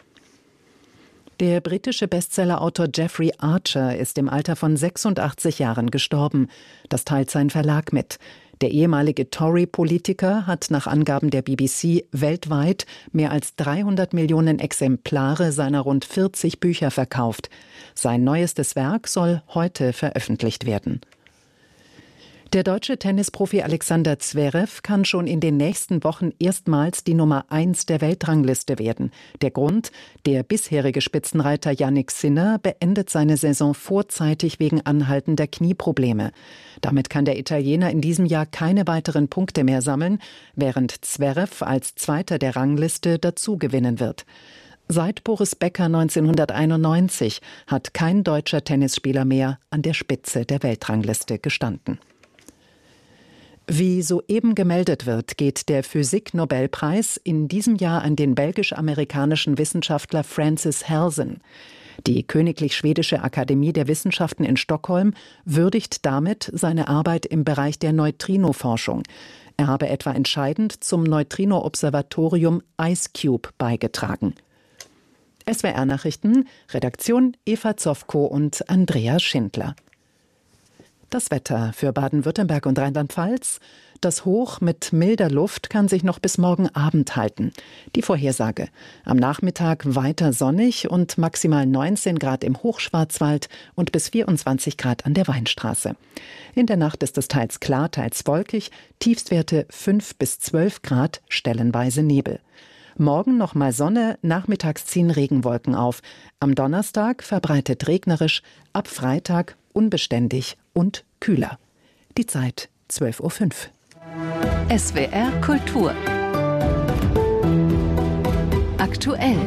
Der britische Bestsellerautor Jeffrey Archer ist im Alter von sechsundachtzig Jahren gestorben. Das teilt sein Verlag mit. Der ehemalige Tory-Politiker hat nach Angaben der B B C weltweit mehr als dreihundert Millionen Exemplare seiner rund vierzig Bücher verkauft. Sein neuestes Werk soll heute veröffentlicht werden. Der deutsche Tennisprofi Alexander Zverev kann schon in den nächsten Wochen erstmals die Nummer eins der Weltrangliste werden. Der Grund: Der bisherige Spitzenreiter Jannik Sinner beendet seine Saison vorzeitig wegen anhaltender Knieprobleme. Damit kann der Italiener in diesem Jahr keine weiteren Punkte mehr sammeln, während Zverev als Zweiter der Rangliste dazu gewinnen wird. Seit Boris Becker neunzehnhunderteinundneunzig hat kein deutscher Tennisspieler mehr an der Spitze der Weltrangliste gestanden. Wie soeben gemeldet wird, geht der Physik-Nobelpreis in diesem Jahr an den belgisch-amerikanischen Wissenschaftler Francis Halsen. Die Königlich Schwedische Akademie der Wissenschaften in Stockholm würdigt damit seine Arbeit im Bereich der Neutrino-Forschung. Er habe etwa entscheidend zum Neutrino-Observatorium IceCube beigetragen. S W R-Nachrichten, Redaktion Eva Zofko und Andrea Schindler. Das Wetter für Baden-Württemberg und Rheinland-Pfalz. Das Hoch mit milder Luft kann sich noch bis morgen Abend halten. Die Vorhersage: Am Nachmittag weiter sonnig und maximal neunzehn Grad im Hochschwarzwald und bis vierundzwanzig Grad an der Weinstraße. In der Nacht ist es teils klar, teils wolkig, Tiefstwerte fünf bis zwölf Grad, stellenweise Nebel. Morgen nochmal Sonne, nachmittags ziehen Regenwolken auf. Am Donnerstag verbreitet regnerisch, ab Freitag unbeständig und kühler. Die Zeit zwölf Uhr fünf. S W R Kultur. Aktuell.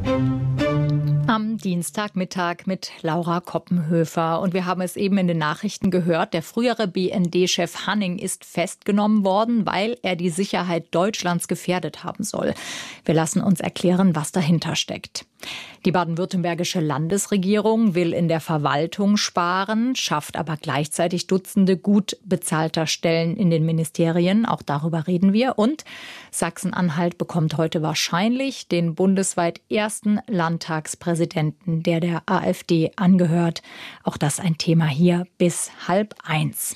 Am Dienstagmittag mit Laura Koppenhöfer. Und wir haben es eben in den Nachrichten gehört, der frühere B N D-Chef Hanning ist festgenommen worden, weil er die Sicherheit Deutschlands gefährdet haben soll. Wir lassen uns erklären, was dahinter steckt. Die baden-württembergische Landesregierung will in der Verwaltung sparen, schafft aber gleichzeitig Dutzende gut bezahlter Stellen in den Ministerien. Auch darüber reden wir. Und Sachsen-Anhalt bekommt heute wahrscheinlich den bundesweit ersten Landtagspräsidenten, der der AfD angehört. Auch das ein Thema hier bis halb eins.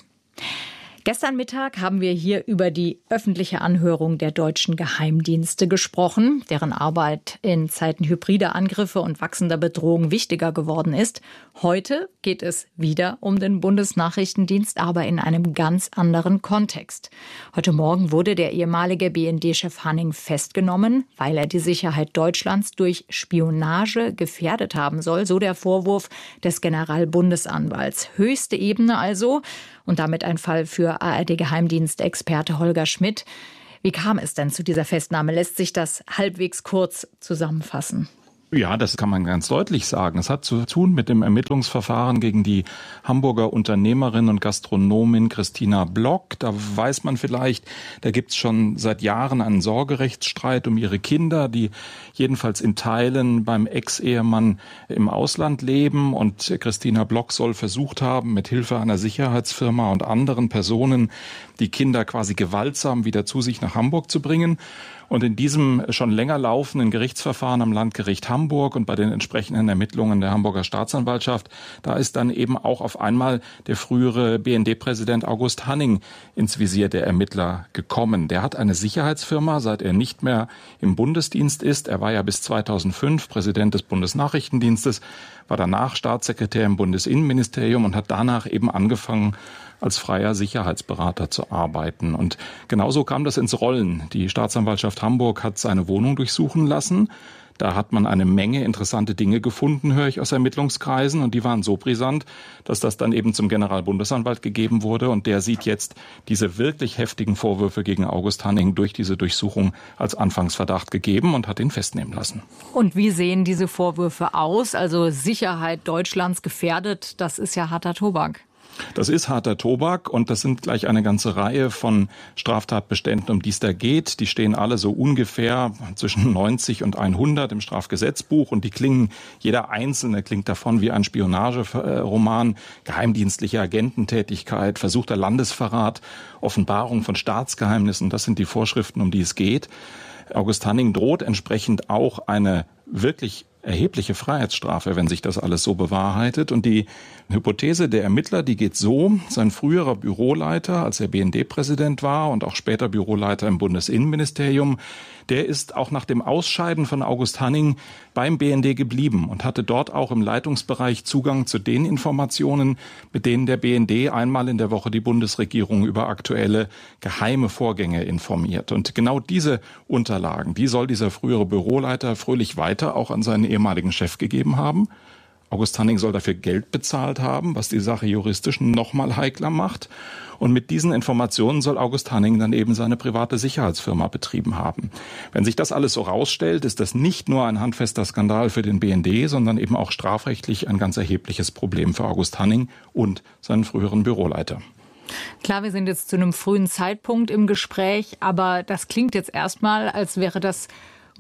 Gestern Mittag haben wir hier über die öffentliche Anhörung der deutschen Geheimdienste gesprochen, deren Arbeit in Zeiten hybrider Angriffe und wachsender Bedrohung wichtiger geworden ist. Heute geht es wieder um den Bundesnachrichtendienst, aber in einem ganz anderen Kontext. Heute Morgen wurde der ehemalige B N D-Chef Hanning festgenommen, weil er die Sicherheit Deutschlands durch Spionage gefährdet haben soll, so der Vorwurf des Generalbundesanwalts. Höchste Ebene also. Und damit ein Fall für A R D-Geheimdienstexperte Holger Schmidt. Wie kam es denn zu dieser Festnahme? Lässt sich das halbwegs kurz zusammenfassen? Ja, das kann man ganz deutlich sagen. Es hat zu tun mit dem Ermittlungsverfahren gegen die Hamburger Unternehmerin und Gastronomin Christina Block. Da weiß man vielleicht, da gibt's schon seit Jahren einen Sorgerechtsstreit um ihre Kinder, die jedenfalls in Teilen beim Ex-Ehemann im Ausland leben. Und Christina Block soll versucht haben, mit Hilfe einer Sicherheitsfirma und anderen Personen die Kinder quasi gewaltsam wieder zu sich nach Hamburg zu bringen. Und in diesem schon länger laufenden Gerichtsverfahren am Landgericht Hamburg und bei den entsprechenden Ermittlungen der Hamburger Staatsanwaltschaft, da ist dann eben auch auf einmal der frühere B N D-Präsident August Hanning ins Visier der Ermittler gekommen. Der hat eine Sicherheitsfirma, seit er nicht mehr im Bundesdienst ist. Er war ja bis zweitausendfünf Präsident des Bundesnachrichtendienstes, war danach Staatssekretär im Bundesinnenministerium und hat danach eben angefangen, als freier Sicherheitsberater zu arbeiten. Und genauso kam das ins Rollen. Die Staatsanwaltschaft Hamburg hat seine Wohnung durchsuchen lassen. Da hat man eine Menge interessante Dinge gefunden, höre ich aus Ermittlungskreisen. Und die waren so brisant, dass das dann eben zum Generalbundesanwalt gegeben wurde. Und der sieht jetzt diese wirklich heftigen Vorwürfe gegen August Hanning durch diese Durchsuchung als Anfangsverdacht gegeben und hat ihn festnehmen lassen. Und wie sehen diese Vorwürfe aus? Also Sicherheit Deutschlands gefährdet, das ist ja harter Tobak. Das ist harter Tobak und das sind gleich eine ganze Reihe von Straftatbeständen, um die es da geht. Die stehen alle so ungefähr zwischen neunzig und hundert im Strafgesetzbuch und die klingen, jeder einzelne klingt davon wie ein Spionageroman, geheimdienstliche Agententätigkeit, versuchter Landesverrat, Offenbarung von Staatsgeheimnissen. Das sind die Vorschriften, um die es geht. August Hanning droht entsprechend auch eine wirklich erhebliche Freiheitsstrafe, wenn sich das alles so bewahrheitet. Und die Hypothese der Ermittler, die geht so: Sein früherer Büroleiter, als er B N D-Präsident war und auch später Büroleiter im Bundesinnenministerium, der ist auch nach dem Ausscheiden von August Hanning beim B N D geblieben und hatte dort auch im Leitungsbereich Zugang zu den Informationen, mit denen der B N D einmal in der Woche die Bundesregierung über aktuelle geheime Vorgänge informiert. Und genau diese Unterlagen, die soll dieser frühere Büroleiter fröhlich weiter auch an seinen ehemaligen Chef gegeben haben. August Hanning soll dafür Geld bezahlt haben, was die Sache juristisch noch mal heikler macht. Und mit diesen Informationen soll August Hanning dann eben seine private Sicherheitsfirma betrieben haben. Wenn sich das alles so rausstellt, ist das nicht nur ein handfester Skandal für den B N D, sondern eben auch strafrechtlich ein ganz erhebliches Problem für August Hanning und seinen früheren Büroleiter. Klar, wir sind jetzt zu einem frühen Zeitpunkt im Gespräch, aber das klingt jetzt erstmal, als wäre das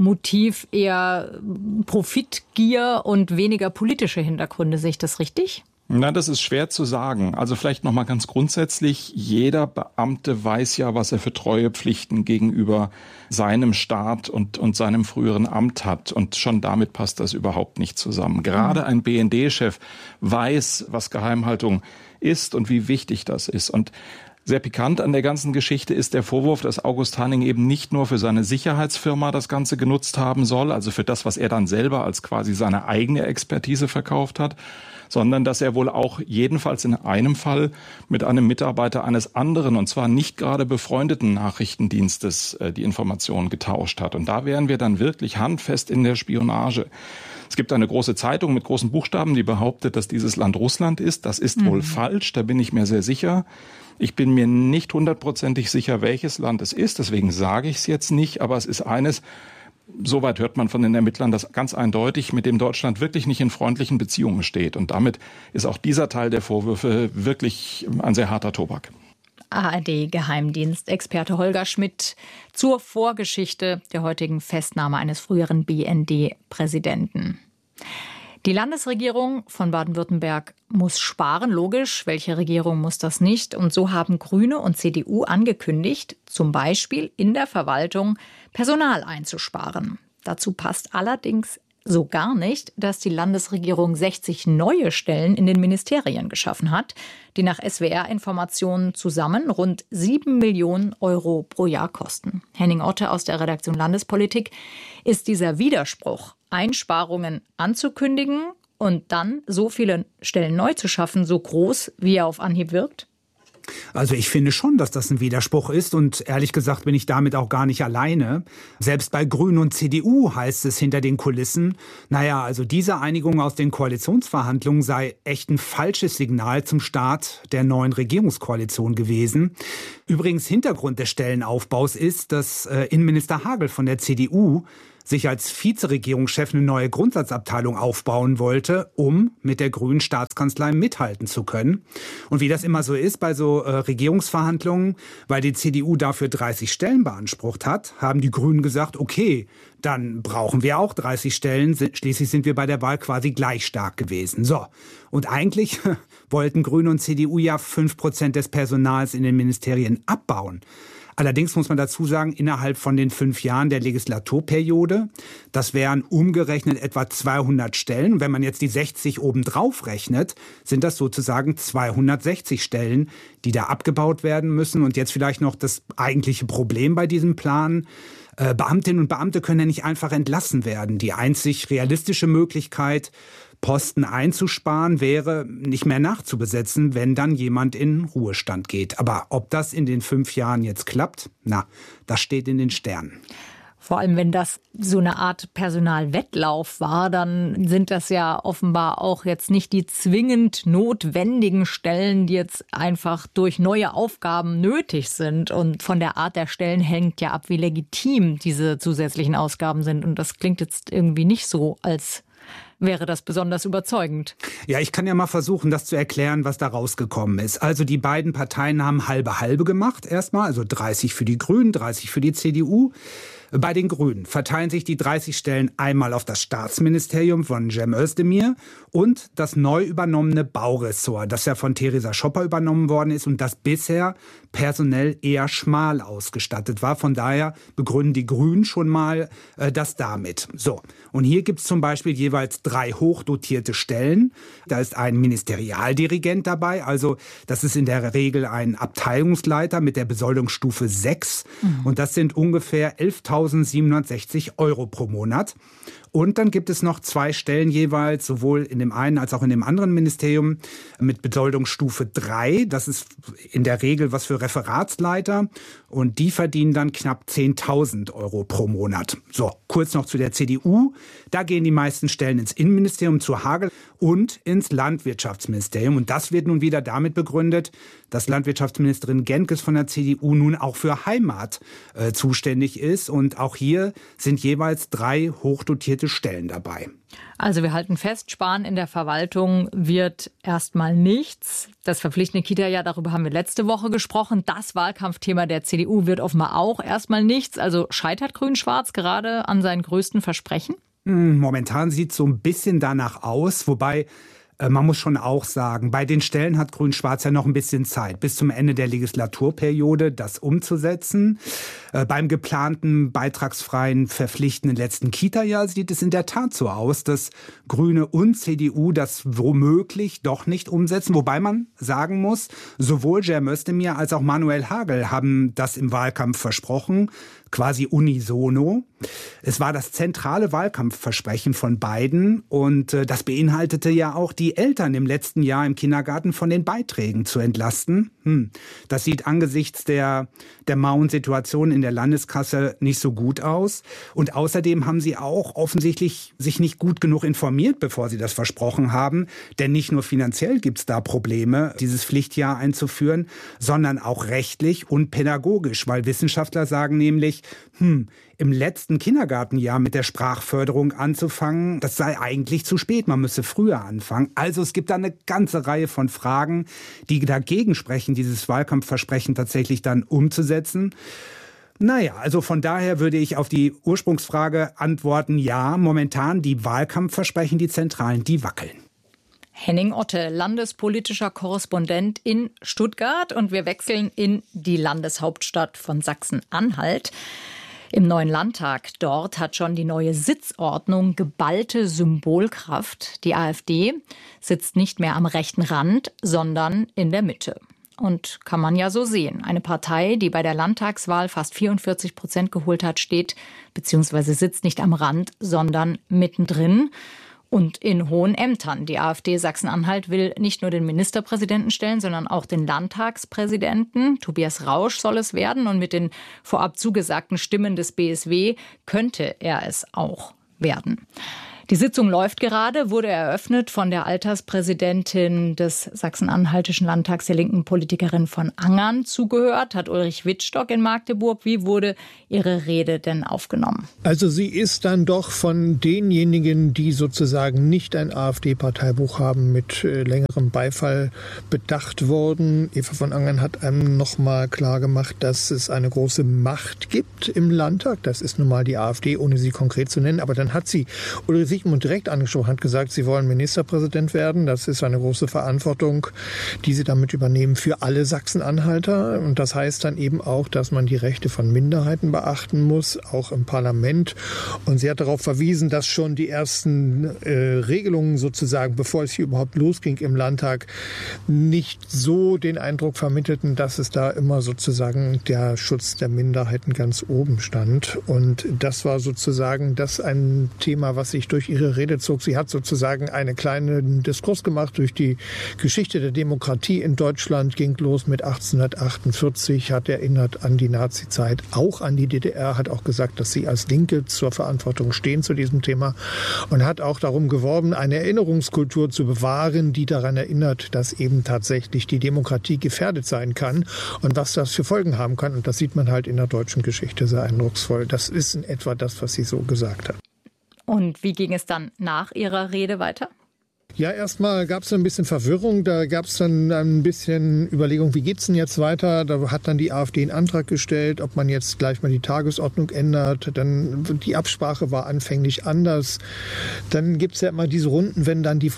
Motiv eher Profitgier und weniger politische Hintergründe. Sehe ich das richtig? Na, das ist schwer zu sagen. Also vielleicht noch mal ganz grundsätzlich: Jeder Beamte weiß ja, was er für Treuepflichten gegenüber seinem Staat und, und seinem früheren Amt hat. Und schon damit passt das überhaupt nicht zusammen. Gerade ein B N D-Chef weiß, was Geheimhaltung ist und wie wichtig das ist. Und sehr pikant an der ganzen Geschichte ist der Vorwurf, dass August Hanning eben nicht nur für seine Sicherheitsfirma das Ganze genutzt haben soll, also für das, was er dann selber als quasi seine eigene Expertise verkauft hat, sondern dass er wohl auch jedenfalls in einem Fall mit einem Mitarbeiter eines anderen, und zwar nicht gerade befreundeten Nachrichtendienstes, die Informationen getauscht hat. Und da wären wir dann wirklich handfest in der Spionage. Es gibt eine große Zeitung mit großen Buchstaben, die behauptet, dass dieses Land Russland ist. Das ist mhm. wohl falsch, da bin ich mir sehr sicher. Ich bin mir nicht hundertprozentig sicher, welches Land es ist, deswegen sage ich es jetzt nicht, aber es ist eines, soweit hört man von den Ermittlern, das ganz eindeutig, mit dem Deutschland wirklich nicht in freundlichen Beziehungen steht. Und damit ist auch dieser Teil der Vorwürfe wirklich ein sehr harter Tobak. A R D-Geheimdienstexperte Holger Schmidt zur Vorgeschichte der heutigen Festnahme eines früheren B N D-Präsidenten. Die Landesregierung von Baden-Württemberg muss sparen, logisch. Welche Regierung muss das nicht? Und so haben Grüne und C D U angekündigt, zum Beispiel in der Verwaltung Personal einzusparen. Dazu passt allerdings so gar nicht, dass die Landesregierung sechzig neue Stellen in den Ministerien geschaffen hat, die nach S W R-Informationen zusammen rund sieben Millionen Euro pro Jahr kosten. Henning Otte aus der Redaktion Landespolitik. Ist dieser Widerspruch, Einsparungen anzukündigen und dann so viele Stellen neu zu schaffen, so groß, wie er auf Anhieb wirkt? Also ich finde schon, dass das ein Widerspruch ist und ehrlich gesagt bin ich damit auch gar nicht alleine. Selbst bei Grünen und C D U heißt es hinter den Kulissen, naja, also diese Einigung aus den Koalitionsverhandlungen sei echt ein falsches Signal zum Start der neuen Regierungskoalition gewesen. Übrigens Hintergrund des Stellenaufbaus ist, dass äh, Innenminister Hagel von der C D U sich als Vizeregierungschef eine neue Grundsatzabteilung aufbauen wollte, um mit der grünen Staatskanzlei mithalten zu können. Und wie das immer so ist bei so äh, Regierungsverhandlungen, weil die C D U dafür dreißig Stellen beansprucht hat, haben die Grünen gesagt, okay, dann brauchen wir auch dreißig Stellen. Schließlich sind wir bei der Wahl quasi gleich stark gewesen. So. Und eigentlich wollten Grüne und C D U ja fünf Prozent des Personals in den Ministerien abbauen. Allerdings muss man dazu sagen, innerhalb von den fünf Jahren der Legislaturperiode, das wären umgerechnet etwa zweihundert Stellen. Und wenn man jetzt die sechzig obendrauf rechnet, sind das sozusagen zweihundertsechzig Stellen, die da abgebaut werden müssen. Und jetzt vielleicht noch das eigentliche Problem bei diesem Plan. Äh, Beamtinnen und Beamte können ja nicht einfach entlassen werden. Die einzig realistische Möglichkeit, Posten einzusparen, wäre nicht mehr nachzubesetzen, wenn dann jemand in Ruhestand geht. Aber ob das in den fünf Jahren jetzt klappt, na, das steht in den Sternen. Vor allem, wenn das so eine Art Personalwettlauf war, dann sind das ja offenbar auch jetzt nicht die zwingend notwendigen Stellen, die jetzt einfach durch neue Aufgaben nötig sind. Und von der Art der Stellen hängt ja ab, wie legitim diese zusätzlichen Ausgaben sind. Und das klingt jetzt irgendwie nicht so, als wäre das besonders überzeugend. Ja, ich kann ja mal versuchen, das zu erklären, was da rausgekommen ist. Also die beiden Parteien haben halbe halbe gemacht erstmal, also dreißig für die Grünen, dreißig für die C D U. Bei den Grünen verteilen sich die dreißig Stellen einmal auf das Staatsministerium von Cem Özdemir und das neu übernommene Bauressort, das ja von Theresa Schopper übernommen worden ist und das bisher personell eher schmal ausgestattet war. Von daher begründen die Grünen schon mal äh, das damit. So, und hier gibt es zum Beispiel jeweils drei hochdotierte Stellen. Da ist ein Ministerialdirigent dabei, also das ist in der Regel ein Abteilungsleiter mit der Besoldungsstufe sechs mhm. und das sind ungefähr elftausendsiebenhundertsechzig Euro pro Monat. Und dann gibt es noch zwei Stellen jeweils, sowohl in dem einen als auch in dem anderen Ministerium mit Besoldungsstufe drei. Das ist in der Regel was für Referatsleiter und die verdienen dann knapp zehntausend Euro pro Monat. So, kurz noch zu der C D U. Da gehen die meisten Stellen ins Innenministerium zu Hagel und ins Landwirtschaftsministerium. Und das wird nun wieder damit begründet, dass Landwirtschaftsministerin Genkes von der C D U nun auch für Heimat äh, zuständig ist. Und auch hier sind jeweils drei hochdotierte Stellen dabei. Also wir halten fest, Sparen in der Verwaltung wird erstmal nichts. Das verpflichtende Kita-Jahr, darüber haben wir letzte Woche gesprochen. Das Wahlkampfthema der C D U wird offenbar auch erstmal nichts. Also scheitert Grün-Schwarz gerade an seinen größten Versprechen? Momentan sieht es so ein bisschen danach aus, wobei man muss schon auch sagen, bei den Stellen hat Grün-Schwarz ja noch ein bisschen Zeit, bis zum Ende der Legislaturperiode das umzusetzen. Äh, beim geplanten beitragsfreien, verpflichtenden letzten Kita-Jahr sieht es in der Tat so aus, dass Grüne und C D U das womöglich doch nicht umsetzen. Wobei man sagen muss, sowohl Cem Özdemir als auch Manuel Hagel haben das im Wahlkampf versprochen, quasi unisono. Es war das zentrale Wahlkampfversprechen von beiden und äh, das beinhaltete ja auch, die Eltern im letzten Jahr im Kindergarten von den Beiträgen zu entlasten. Hm. Das sieht angesichts der, der mauen Situation in der Landeskasse nicht so gut aus. Und außerdem haben sie auch offensichtlich sich nicht gut genug informiert, bevor sie das versprochen haben. Denn nicht nur finanziell gibt es da Probleme, dieses Pflichtjahr einzuführen, sondern auch rechtlich und pädagogisch. Weil Wissenschaftler sagen nämlich, hm, im letzten Kindergartenjahr mit der Sprachförderung anzufangen, das sei eigentlich zu spät, man müsse früher anfangen. Also es gibt da eine ganze Reihe von Fragen, die dagegen sprechen, dieses Wahlkampfversprechen tatsächlich dann umzusetzen. Naja, also von daher würde ich auf die Ursprungsfrage antworten, ja, momentan die Wahlkampfversprechen, die zentralen, die wackeln. Henning Otte, landespolitischer Korrespondent in Stuttgart, und wir wechseln in die Landeshauptstadt von Sachsen-Anhalt. Im neuen Landtag dort hat schon die neue Sitzordnung geballte Symbolkraft. Die AfD sitzt nicht mehr am rechten Rand, sondern in der Mitte. Und kann man ja so sehen. Eine Partei, die bei der Landtagswahl fast vierundvierzig Prozent geholt hat, steht bzw. sitzt nicht am Rand, sondern mittendrin. Und in hohen Ämtern. Die AfD Sachsen-Anhalt will nicht nur den Ministerpräsidenten stellen, sondern auch den Landtagspräsidenten. Tobias Rausch soll es werden. Und mit den vorab zugesagten Stimmen des B S W könnte er es auch werden. Die Sitzung läuft gerade, wurde eröffnet von der Alterspräsidentin des Sachsen-Anhaltischen Landtags, der linken Politikerin von Angern. Zugehört hat Ulrich Wittstock in Magdeburg. Wie wurde Ihre Rede denn aufgenommen? Also sie ist dann doch von denjenigen, die sozusagen nicht ein AfD-Parteibuch haben, mit längerem Beifall bedacht worden. Eva von Angern hat einem noch mal klar gemacht, dass es eine große Macht gibt im Landtag. Das ist nun mal die AfD, ohne sie konkret zu nennen. Aber dann hat sie Ulrich Sigmund direkt angesprochen, hat gesagt, sie wollen Ministerpräsident werden. Das ist eine große Verantwortung, die sie damit übernehmen für alle Sachsen-Anhalter. Und das heißt dann eben auch, dass man die Rechte von Minderheiten beachten muss, auch im Parlament. Und sie hat darauf verwiesen, dass schon die ersten äh, Regelungen sozusagen, bevor es hier überhaupt losging im Landtag, nicht so den Eindruck vermittelten, dass es da immer sozusagen der Schutz der Minderheiten ganz oben stand. Und das war sozusagen das ein Thema, was sich durch ihre Rede zog. Sie hat sozusagen einen kleinen Diskurs gemacht durch die Geschichte der Demokratie in Deutschland, ging los mit achtzehnhundertachtundvierzig, hat erinnert an die Nazizeit, auch an die D D R, hat auch gesagt, dass sie als Linke zur Verantwortung stehen zu diesem Thema und hat auch darum geworben, eine Erinnerungskultur zu bewahren, die daran erinnert, dass eben tatsächlich die Demokratie gefährdet sein kann und was das für Folgen haben kann. Und das sieht man halt in der deutschen Geschichte sehr eindrucksvoll. Das ist in etwa das, was sie so gesagt hat. Und wie ging es dann nach Ihrer Rede weiter? Ja, erstmal gab es ein bisschen Verwirrung. Da gab es dann ein bisschen Überlegung, wie geht's denn jetzt weiter? Da hat dann die AfD einen Antrag gestellt, ob man jetzt gleich mal die Tagesordnung ändert. Dann die Absprache war anfänglich anders. Dann gibt's ja immer diese Runden, wenn dann die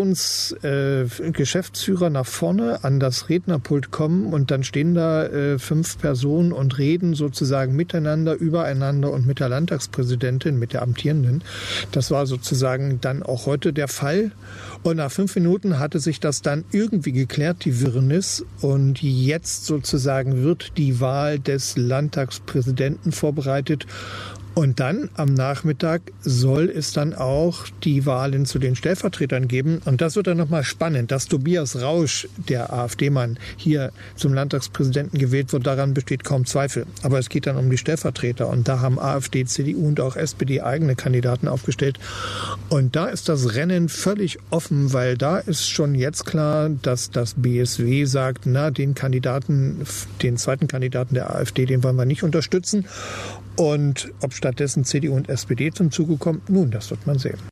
Fraktionsgeschäftsführer äh, nach vorne an das Rednerpult kommen und dann stehen da äh, fünf Personen und reden sozusagen miteinander, übereinander und mit der Landtagspräsidentin, mit der Amtierenden. Das war sozusagen dann auch heute der Fall. Und nach fünf Minuten hatte sich das dann irgendwie geklärt, die Wirrnis. Und jetzt sozusagen wird die Wahl des Landtagspräsidenten vorbereitet. Und dann am Nachmittag soll es dann auch die Wahlen zu den Stellvertretern geben. Und das wird dann nochmal spannend, dass Tobias Rausch, der AfD-Mann, hier zum Landtagspräsidenten gewählt wird. Daran besteht kaum Zweifel. Aber es geht dann um die Stellvertreter. Und da haben AfD, C D U und auch S P D eigene Kandidaten aufgestellt. Und da ist das Rennen völlig offen, weil da ist schon jetzt klar, dass das B S W sagt, na, den Kandidaten, den zweiten Kandidaten der AfD, den wollen wir nicht unterstützen. Und ob stattdessen C D U und S P D zum Zuge kommen, nun, das wird man sehen.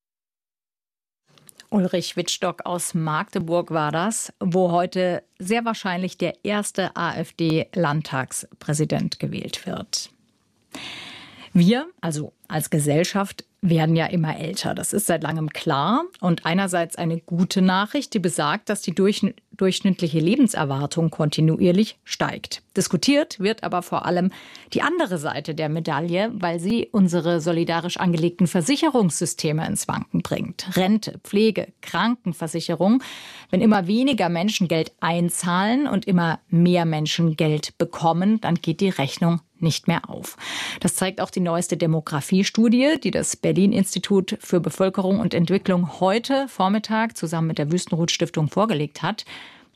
Ulrich Wittstock aus Magdeburg war das, wo heute sehr wahrscheinlich der erste AfD-Landtagspräsident gewählt wird. Wir, also als Gesellschaft, werden ja immer älter. Das ist seit langem klar. Und einerseits eine gute Nachricht, die besagt, dass die durchschn- durchschnittliche Lebenserwartung kontinuierlich steigt. Diskutiert wird aber vor allem die andere Seite der Medaille, weil sie unsere solidarisch angelegten Versicherungssysteme ins Wanken bringt. Rente, Pflege, Krankenversicherung. Wenn immer weniger Menschen Geld einzahlen und immer mehr Menschen Geld bekommen, dann geht die Rechnung nicht mehr auf. Das zeigt auch die neueste Demografiestudie, die das Berlin-Institut für Bevölkerung und Entwicklung heute Vormittag zusammen mit der Wüstenrot-Stiftung vorgelegt hat.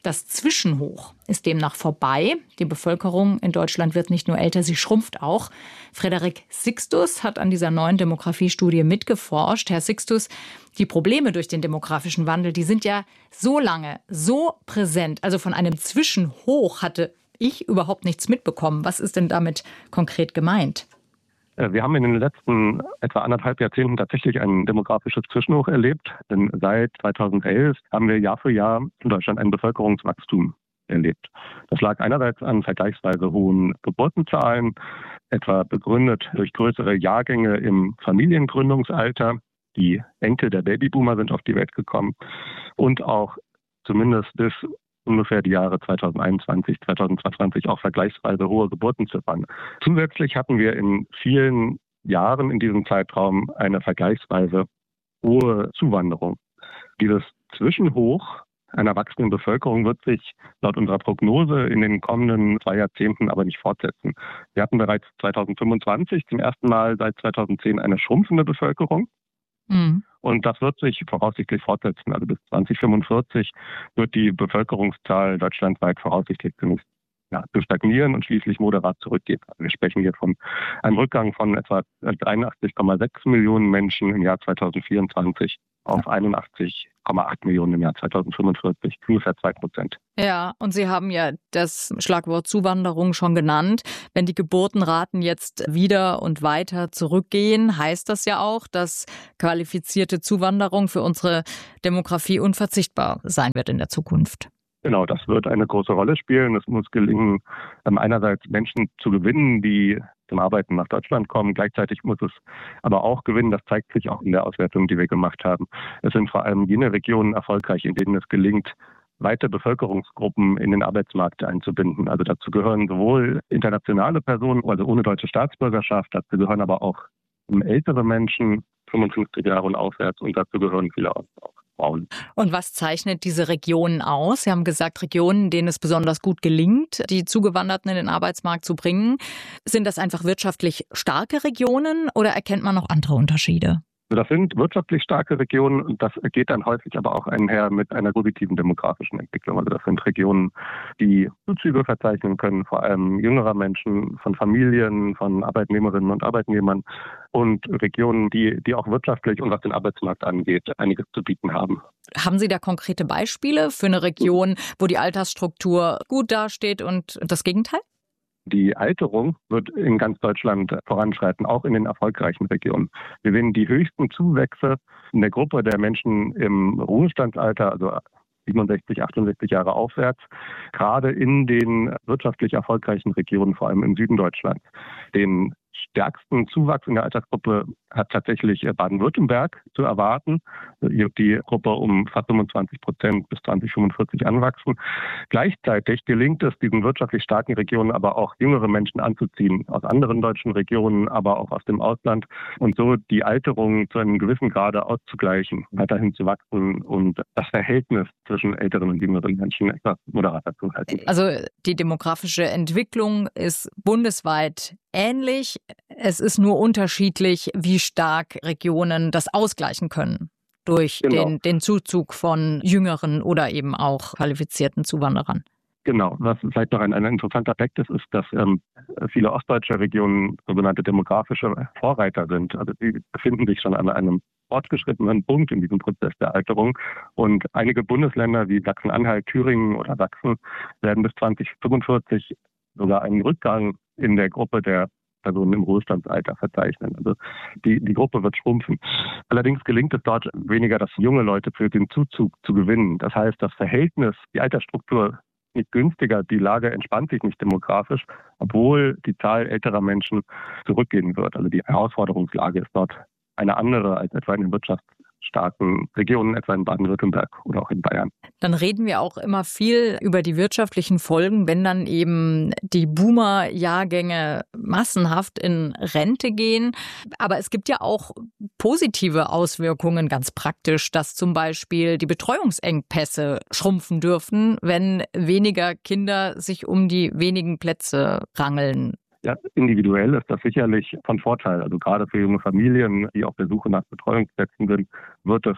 Das Zwischenhoch ist demnach vorbei. Die Bevölkerung in Deutschland wird nicht nur älter, sie schrumpft auch. Frederik Sixtus hat an dieser neuen Demografiestudie mitgeforscht. Herr Sixtus, die Probleme durch den demografischen Wandel, die sind ja so lange, so präsent. Also von einem Zwischenhoch hatte ich überhaupt nichts mitbekommen. Was ist denn damit konkret gemeint? Wir haben in den letzten etwa anderthalb Jahrzehnten tatsächlich ein demografisches Zwischenhoch erlebt. Denn seit zweitausendelf haben wir Jahr für Jahr in Deutschland ein Bevölkerungswachstum erlebt. Das lag einerseits an vergleichsweise hohen Geburtenzahlen, etwa begründet durch größere Jahrgänge im Familiengründungsalter. Die Enkel der Babyboomer sind auf die Welt gekommen und auch zumindest bis ungefähr die Jahre zweitausendeinundzwanzig, zweitausendzweiundzwanzig auch vergleichsweise hohe Geburtenziffern. Zusätzlich hatten wir in vielen Jahren in diesem Zeitraum eine vergleichsweise hohe Zuwanderung. Dieses Zwischenhoch einer wachsenden Bevölkerung wird sich laut unserer Prognose in den kommenden zwei Jahrzehnten aber nicht fortsetzen. Wir hatten bereits zweitausendfünfundzwanzig zum ersten Mal seit zweitausendzehn eine schrumpfende Bevölkerung. Mhm. Und das wird sich voraussichtlich fortsetzen. Also bis zweitausendfünfundvierzig wird die Bevölkerungszahl deutschlandweit voraussichtlich zunächst ja, zu stagnieren und schließlich moderat zurückgehen. Also wir sprechen hier von einem Rückgang von etwa dreiundachtzig Komma sechs Millionen Menschen im Jahr zweitausendvierundzwanzig auf einundachtzig Komma acht Millionen im Jahr zweitausendfünfundvierzig, ungefähr zwei Prozent. Ja, und Sie haben ja das Schlagwort Zuwanderung schon genannt. Wenn die Geburtenraten jetzt wieder und weiter zurückgehen, heißt das ja auch, dass qualifizierte Zuwanderung für unsere Demografie unverzichtbar sein wird in der Zukunft. Genau, das wird eine große Rolle spielen. Es muss gelingen, einerseits Menschen zu gewinnen, die zum Arbeiten nach Deutschland kommen. Gleichzeitig muss es aber auch gewinnen, das zeigt sich auch in der Auswertung, die wir gemacht haben. Es sind vor allem jene Regionen erfolgreich, in denen es gelingt, weite Bevölkerungsgruppen in den Arbeitsmarkt einzubinden. Also dazu gehören sowohl internationale Personen, also ohne deutsche Staatsbürgerschaft, dazu gehören aber auch ältere Menschen, fünfundfünfzig Jahre und aufwärts, und dazu gehören viele auch Frauen. Und was zeichnet diese Regionen aus? Sie haben gesagt, Regionen, denen es besonders gut gelingt, die Zugewanderten in den Arbeitsmarkt zu bringen. Sind das einfach wirtschaftlich starke Regionen oder erkennt man noch andere Unterschiede? Das sind wirtschaftlich starke Regionen und das geht dann häufig aber auch einher mit einer positiven demografischen Entwicklung. Also das sind Regionen, die Zuzüge verzeichnen können, vor allem jüngerer Menschen, von Familien, von Arbeitnehmerinnen und Arbeitnehmern und Regionen, die, die auch wirtschaftlich und was den Arbeitsmarkt angeht, einiges zu bieten haben. Haben Sie da konkrete Beispiele für eine Region, wo die Altersstruktur gut dasteht und das Gegenteil? Die Alterung wird in ganz Deutschland voranschreiten, auch in den erfolgreichen Regionen. Wir sehen die höchsten Zuwächse in der Gruppe der Menschen im Ruhestandsalter, also siebenundsechzig, achtundsechzig Jahre aufwärts, gerade in den wirtschaftlich erfolgreichen Regionen, vor allem im Süden Deutschlands. Den stärksten Zuwachs in der Altersgruppe hat tatsächlich Baden-Württemberg zu erwarten. Hier wird die Gruppe um fast fünfundzwanzig Prozent bis zweitausendfünfundvierzig anwachsen. Gleichzeitig gelingt es diesen wirtschaftlich starken Regionen aber auch jüngere Menschen anzuziehen, aus anderen deutschen Regionen, aber auch aus dem Ausland, und so die Alterung zu einem gewissen Grade auszugleichen, weiterhin zu wachsen und das Verhältnis zwischen älteren und jüngeren Menschen etwas moderater zu halten. Also die demografische Entwicklung ist bundesweit ähnlich. Es ist nur unterschiedlich, wie stark Regionen das ausgleichen können durch genau. den, den Zuzug von jüngeren oder eben auch qualifizierten Zuwanderern. Genau. Was vielleicht noch ein, ein interessanter Aspekt ist, ist, dass ähm, viele ostdeutsche Regionen sogenannte demografische Vorreiter sind. Also die befinden sich schon an einem fortgeschrittenen Punkt in diesem Prozess der Alterung. Und einige Bundesländer wie Sachsen-Anhalt, Thüringen oder Sachsen werden bis zweitausendfünfundvierzig sogar einen Rückgang in der Gruppe der Personen im Ruhestandsalter verzeichnen. Also die, die Gruppe wird schrumpfen. Allerdings gelingt es dort weniger, dass junge Leute für den Zuzug zu gewinnen. Das heißt, das Verhältnis, die Altersstruktur nicht günstiger, die Lage entspannt sich nicht demografisch, obwohl die Zahl älterer Menschen zurückgehen wird. Also die Herausforderungslage ist dort eine andere als etwa in den wirtschaftsstarken Regionen, etwa in Baden-Württemberg oder auch in Bayern. Dann reden wir auch immer viel über die wirtschaftlichen Folgen, wenn dann eben die Boomer-Jahrgänge massenhaft in Rente gehen. Aber es gibt ja auch positive Auswirkungen, ganz praktisch, dass zum Beispiel die Betreuungsengpässe schrumpfen dürfen, wenn weniger Kinder sich um die wenigen Plätze rangeln. Ja, individuell ist das sicherlich von Vorteil. Also gerade für junge Familien, die auf der Suche nach Betreuungsplätzen sind, wird es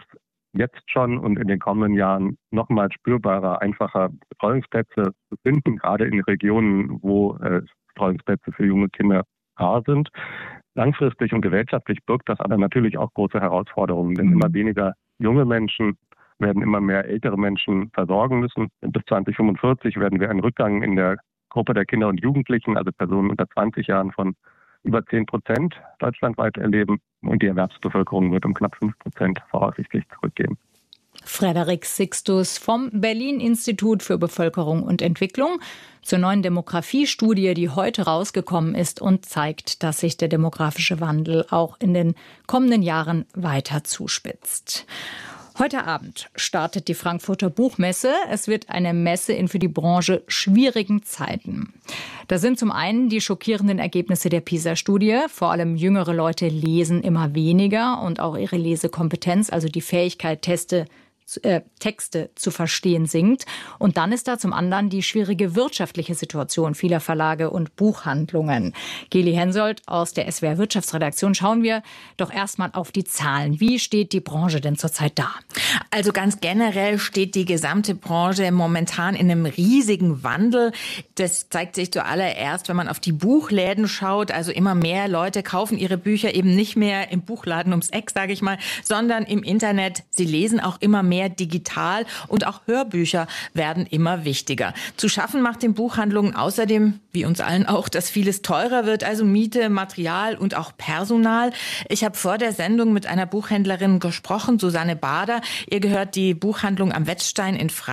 jetzt schon und in den kommenden Jahren nochmal spürbarer, einfacher Betreuungsplätze zu finden, gerade in Regionen, wo äh, Betreuungsplätze für junge Kinder rar sind. Langfristig und gesellschaftlich birgt das aber natürlich auch große Herausforderungen, denn immer weniger junge Menschen werden immer mehr ältere Menschen versorgen müssen. Bis zwanzig fünfundvierzig werden wir einen Rückgang in der Gruppe der Kinder und Jugendlichen, also Personen unter zwanzig Jahren, von über zehn Prozent deutschlandweit erleben. Und die Erwerbsbevölkerung wird um knapp fünf Prozent voraussichtlich zurückgehen. Frederik Sixtus vom Berlin-Institut für Bevölkerung und Entwicklung zur neuen Demografiestudie, die heute rausgekommen ist und zeigt, dass sich der demografische Wandel auch in den kommenden Jahren weiter zuspitzt. Heute Abend startet die Frankfurter Buchmesse. Es wird eine Messe in für die Branche schwierigen Zeiten. Da sind zum einen die schockierenden Ergebnisse der PISA-Studie. Vor allem jüngere Leute lesen immer weniger und auch ihre Lesekompetenz, also die Fähigkeit, Teste Äh, Texte zu verstehen, sinkt. Und dann ist da zum anderen die schwierige wirtschaftliche Situation vieler Verlage und Buchhandlungen. Geli Hensoldt aus der S W R Wirtschaftsredaktion, schauen wir doch erstmal auf die Zahlen. Wie steht die Branche denn zurzeit da? Also ganz generell steht die gesamte Branche momentan in einem riesigen Wandel. Das zeigt sich zuallererst, wenn man auf die Buchläden schaut. Also immer mehr Leute kaufen ihre Bücher eben nicht mehr im Buchladen ums Eck, sage ich mal, sondern im Internet. Sie lesen auch immer mehr digital und auch Hörbücher werden immer wichtiger. Zu schaffen macht den Buchhandlungen außerdem, wie uns allen auch, dass vieles teurer wird, also Miete, Material und auch Personal. Ich habe vor der Sendung mit einer Buchhändlerin gesprochen, Susanne Bader. Ihr gehört die Buchhandlung am Wettstein in Freiburg.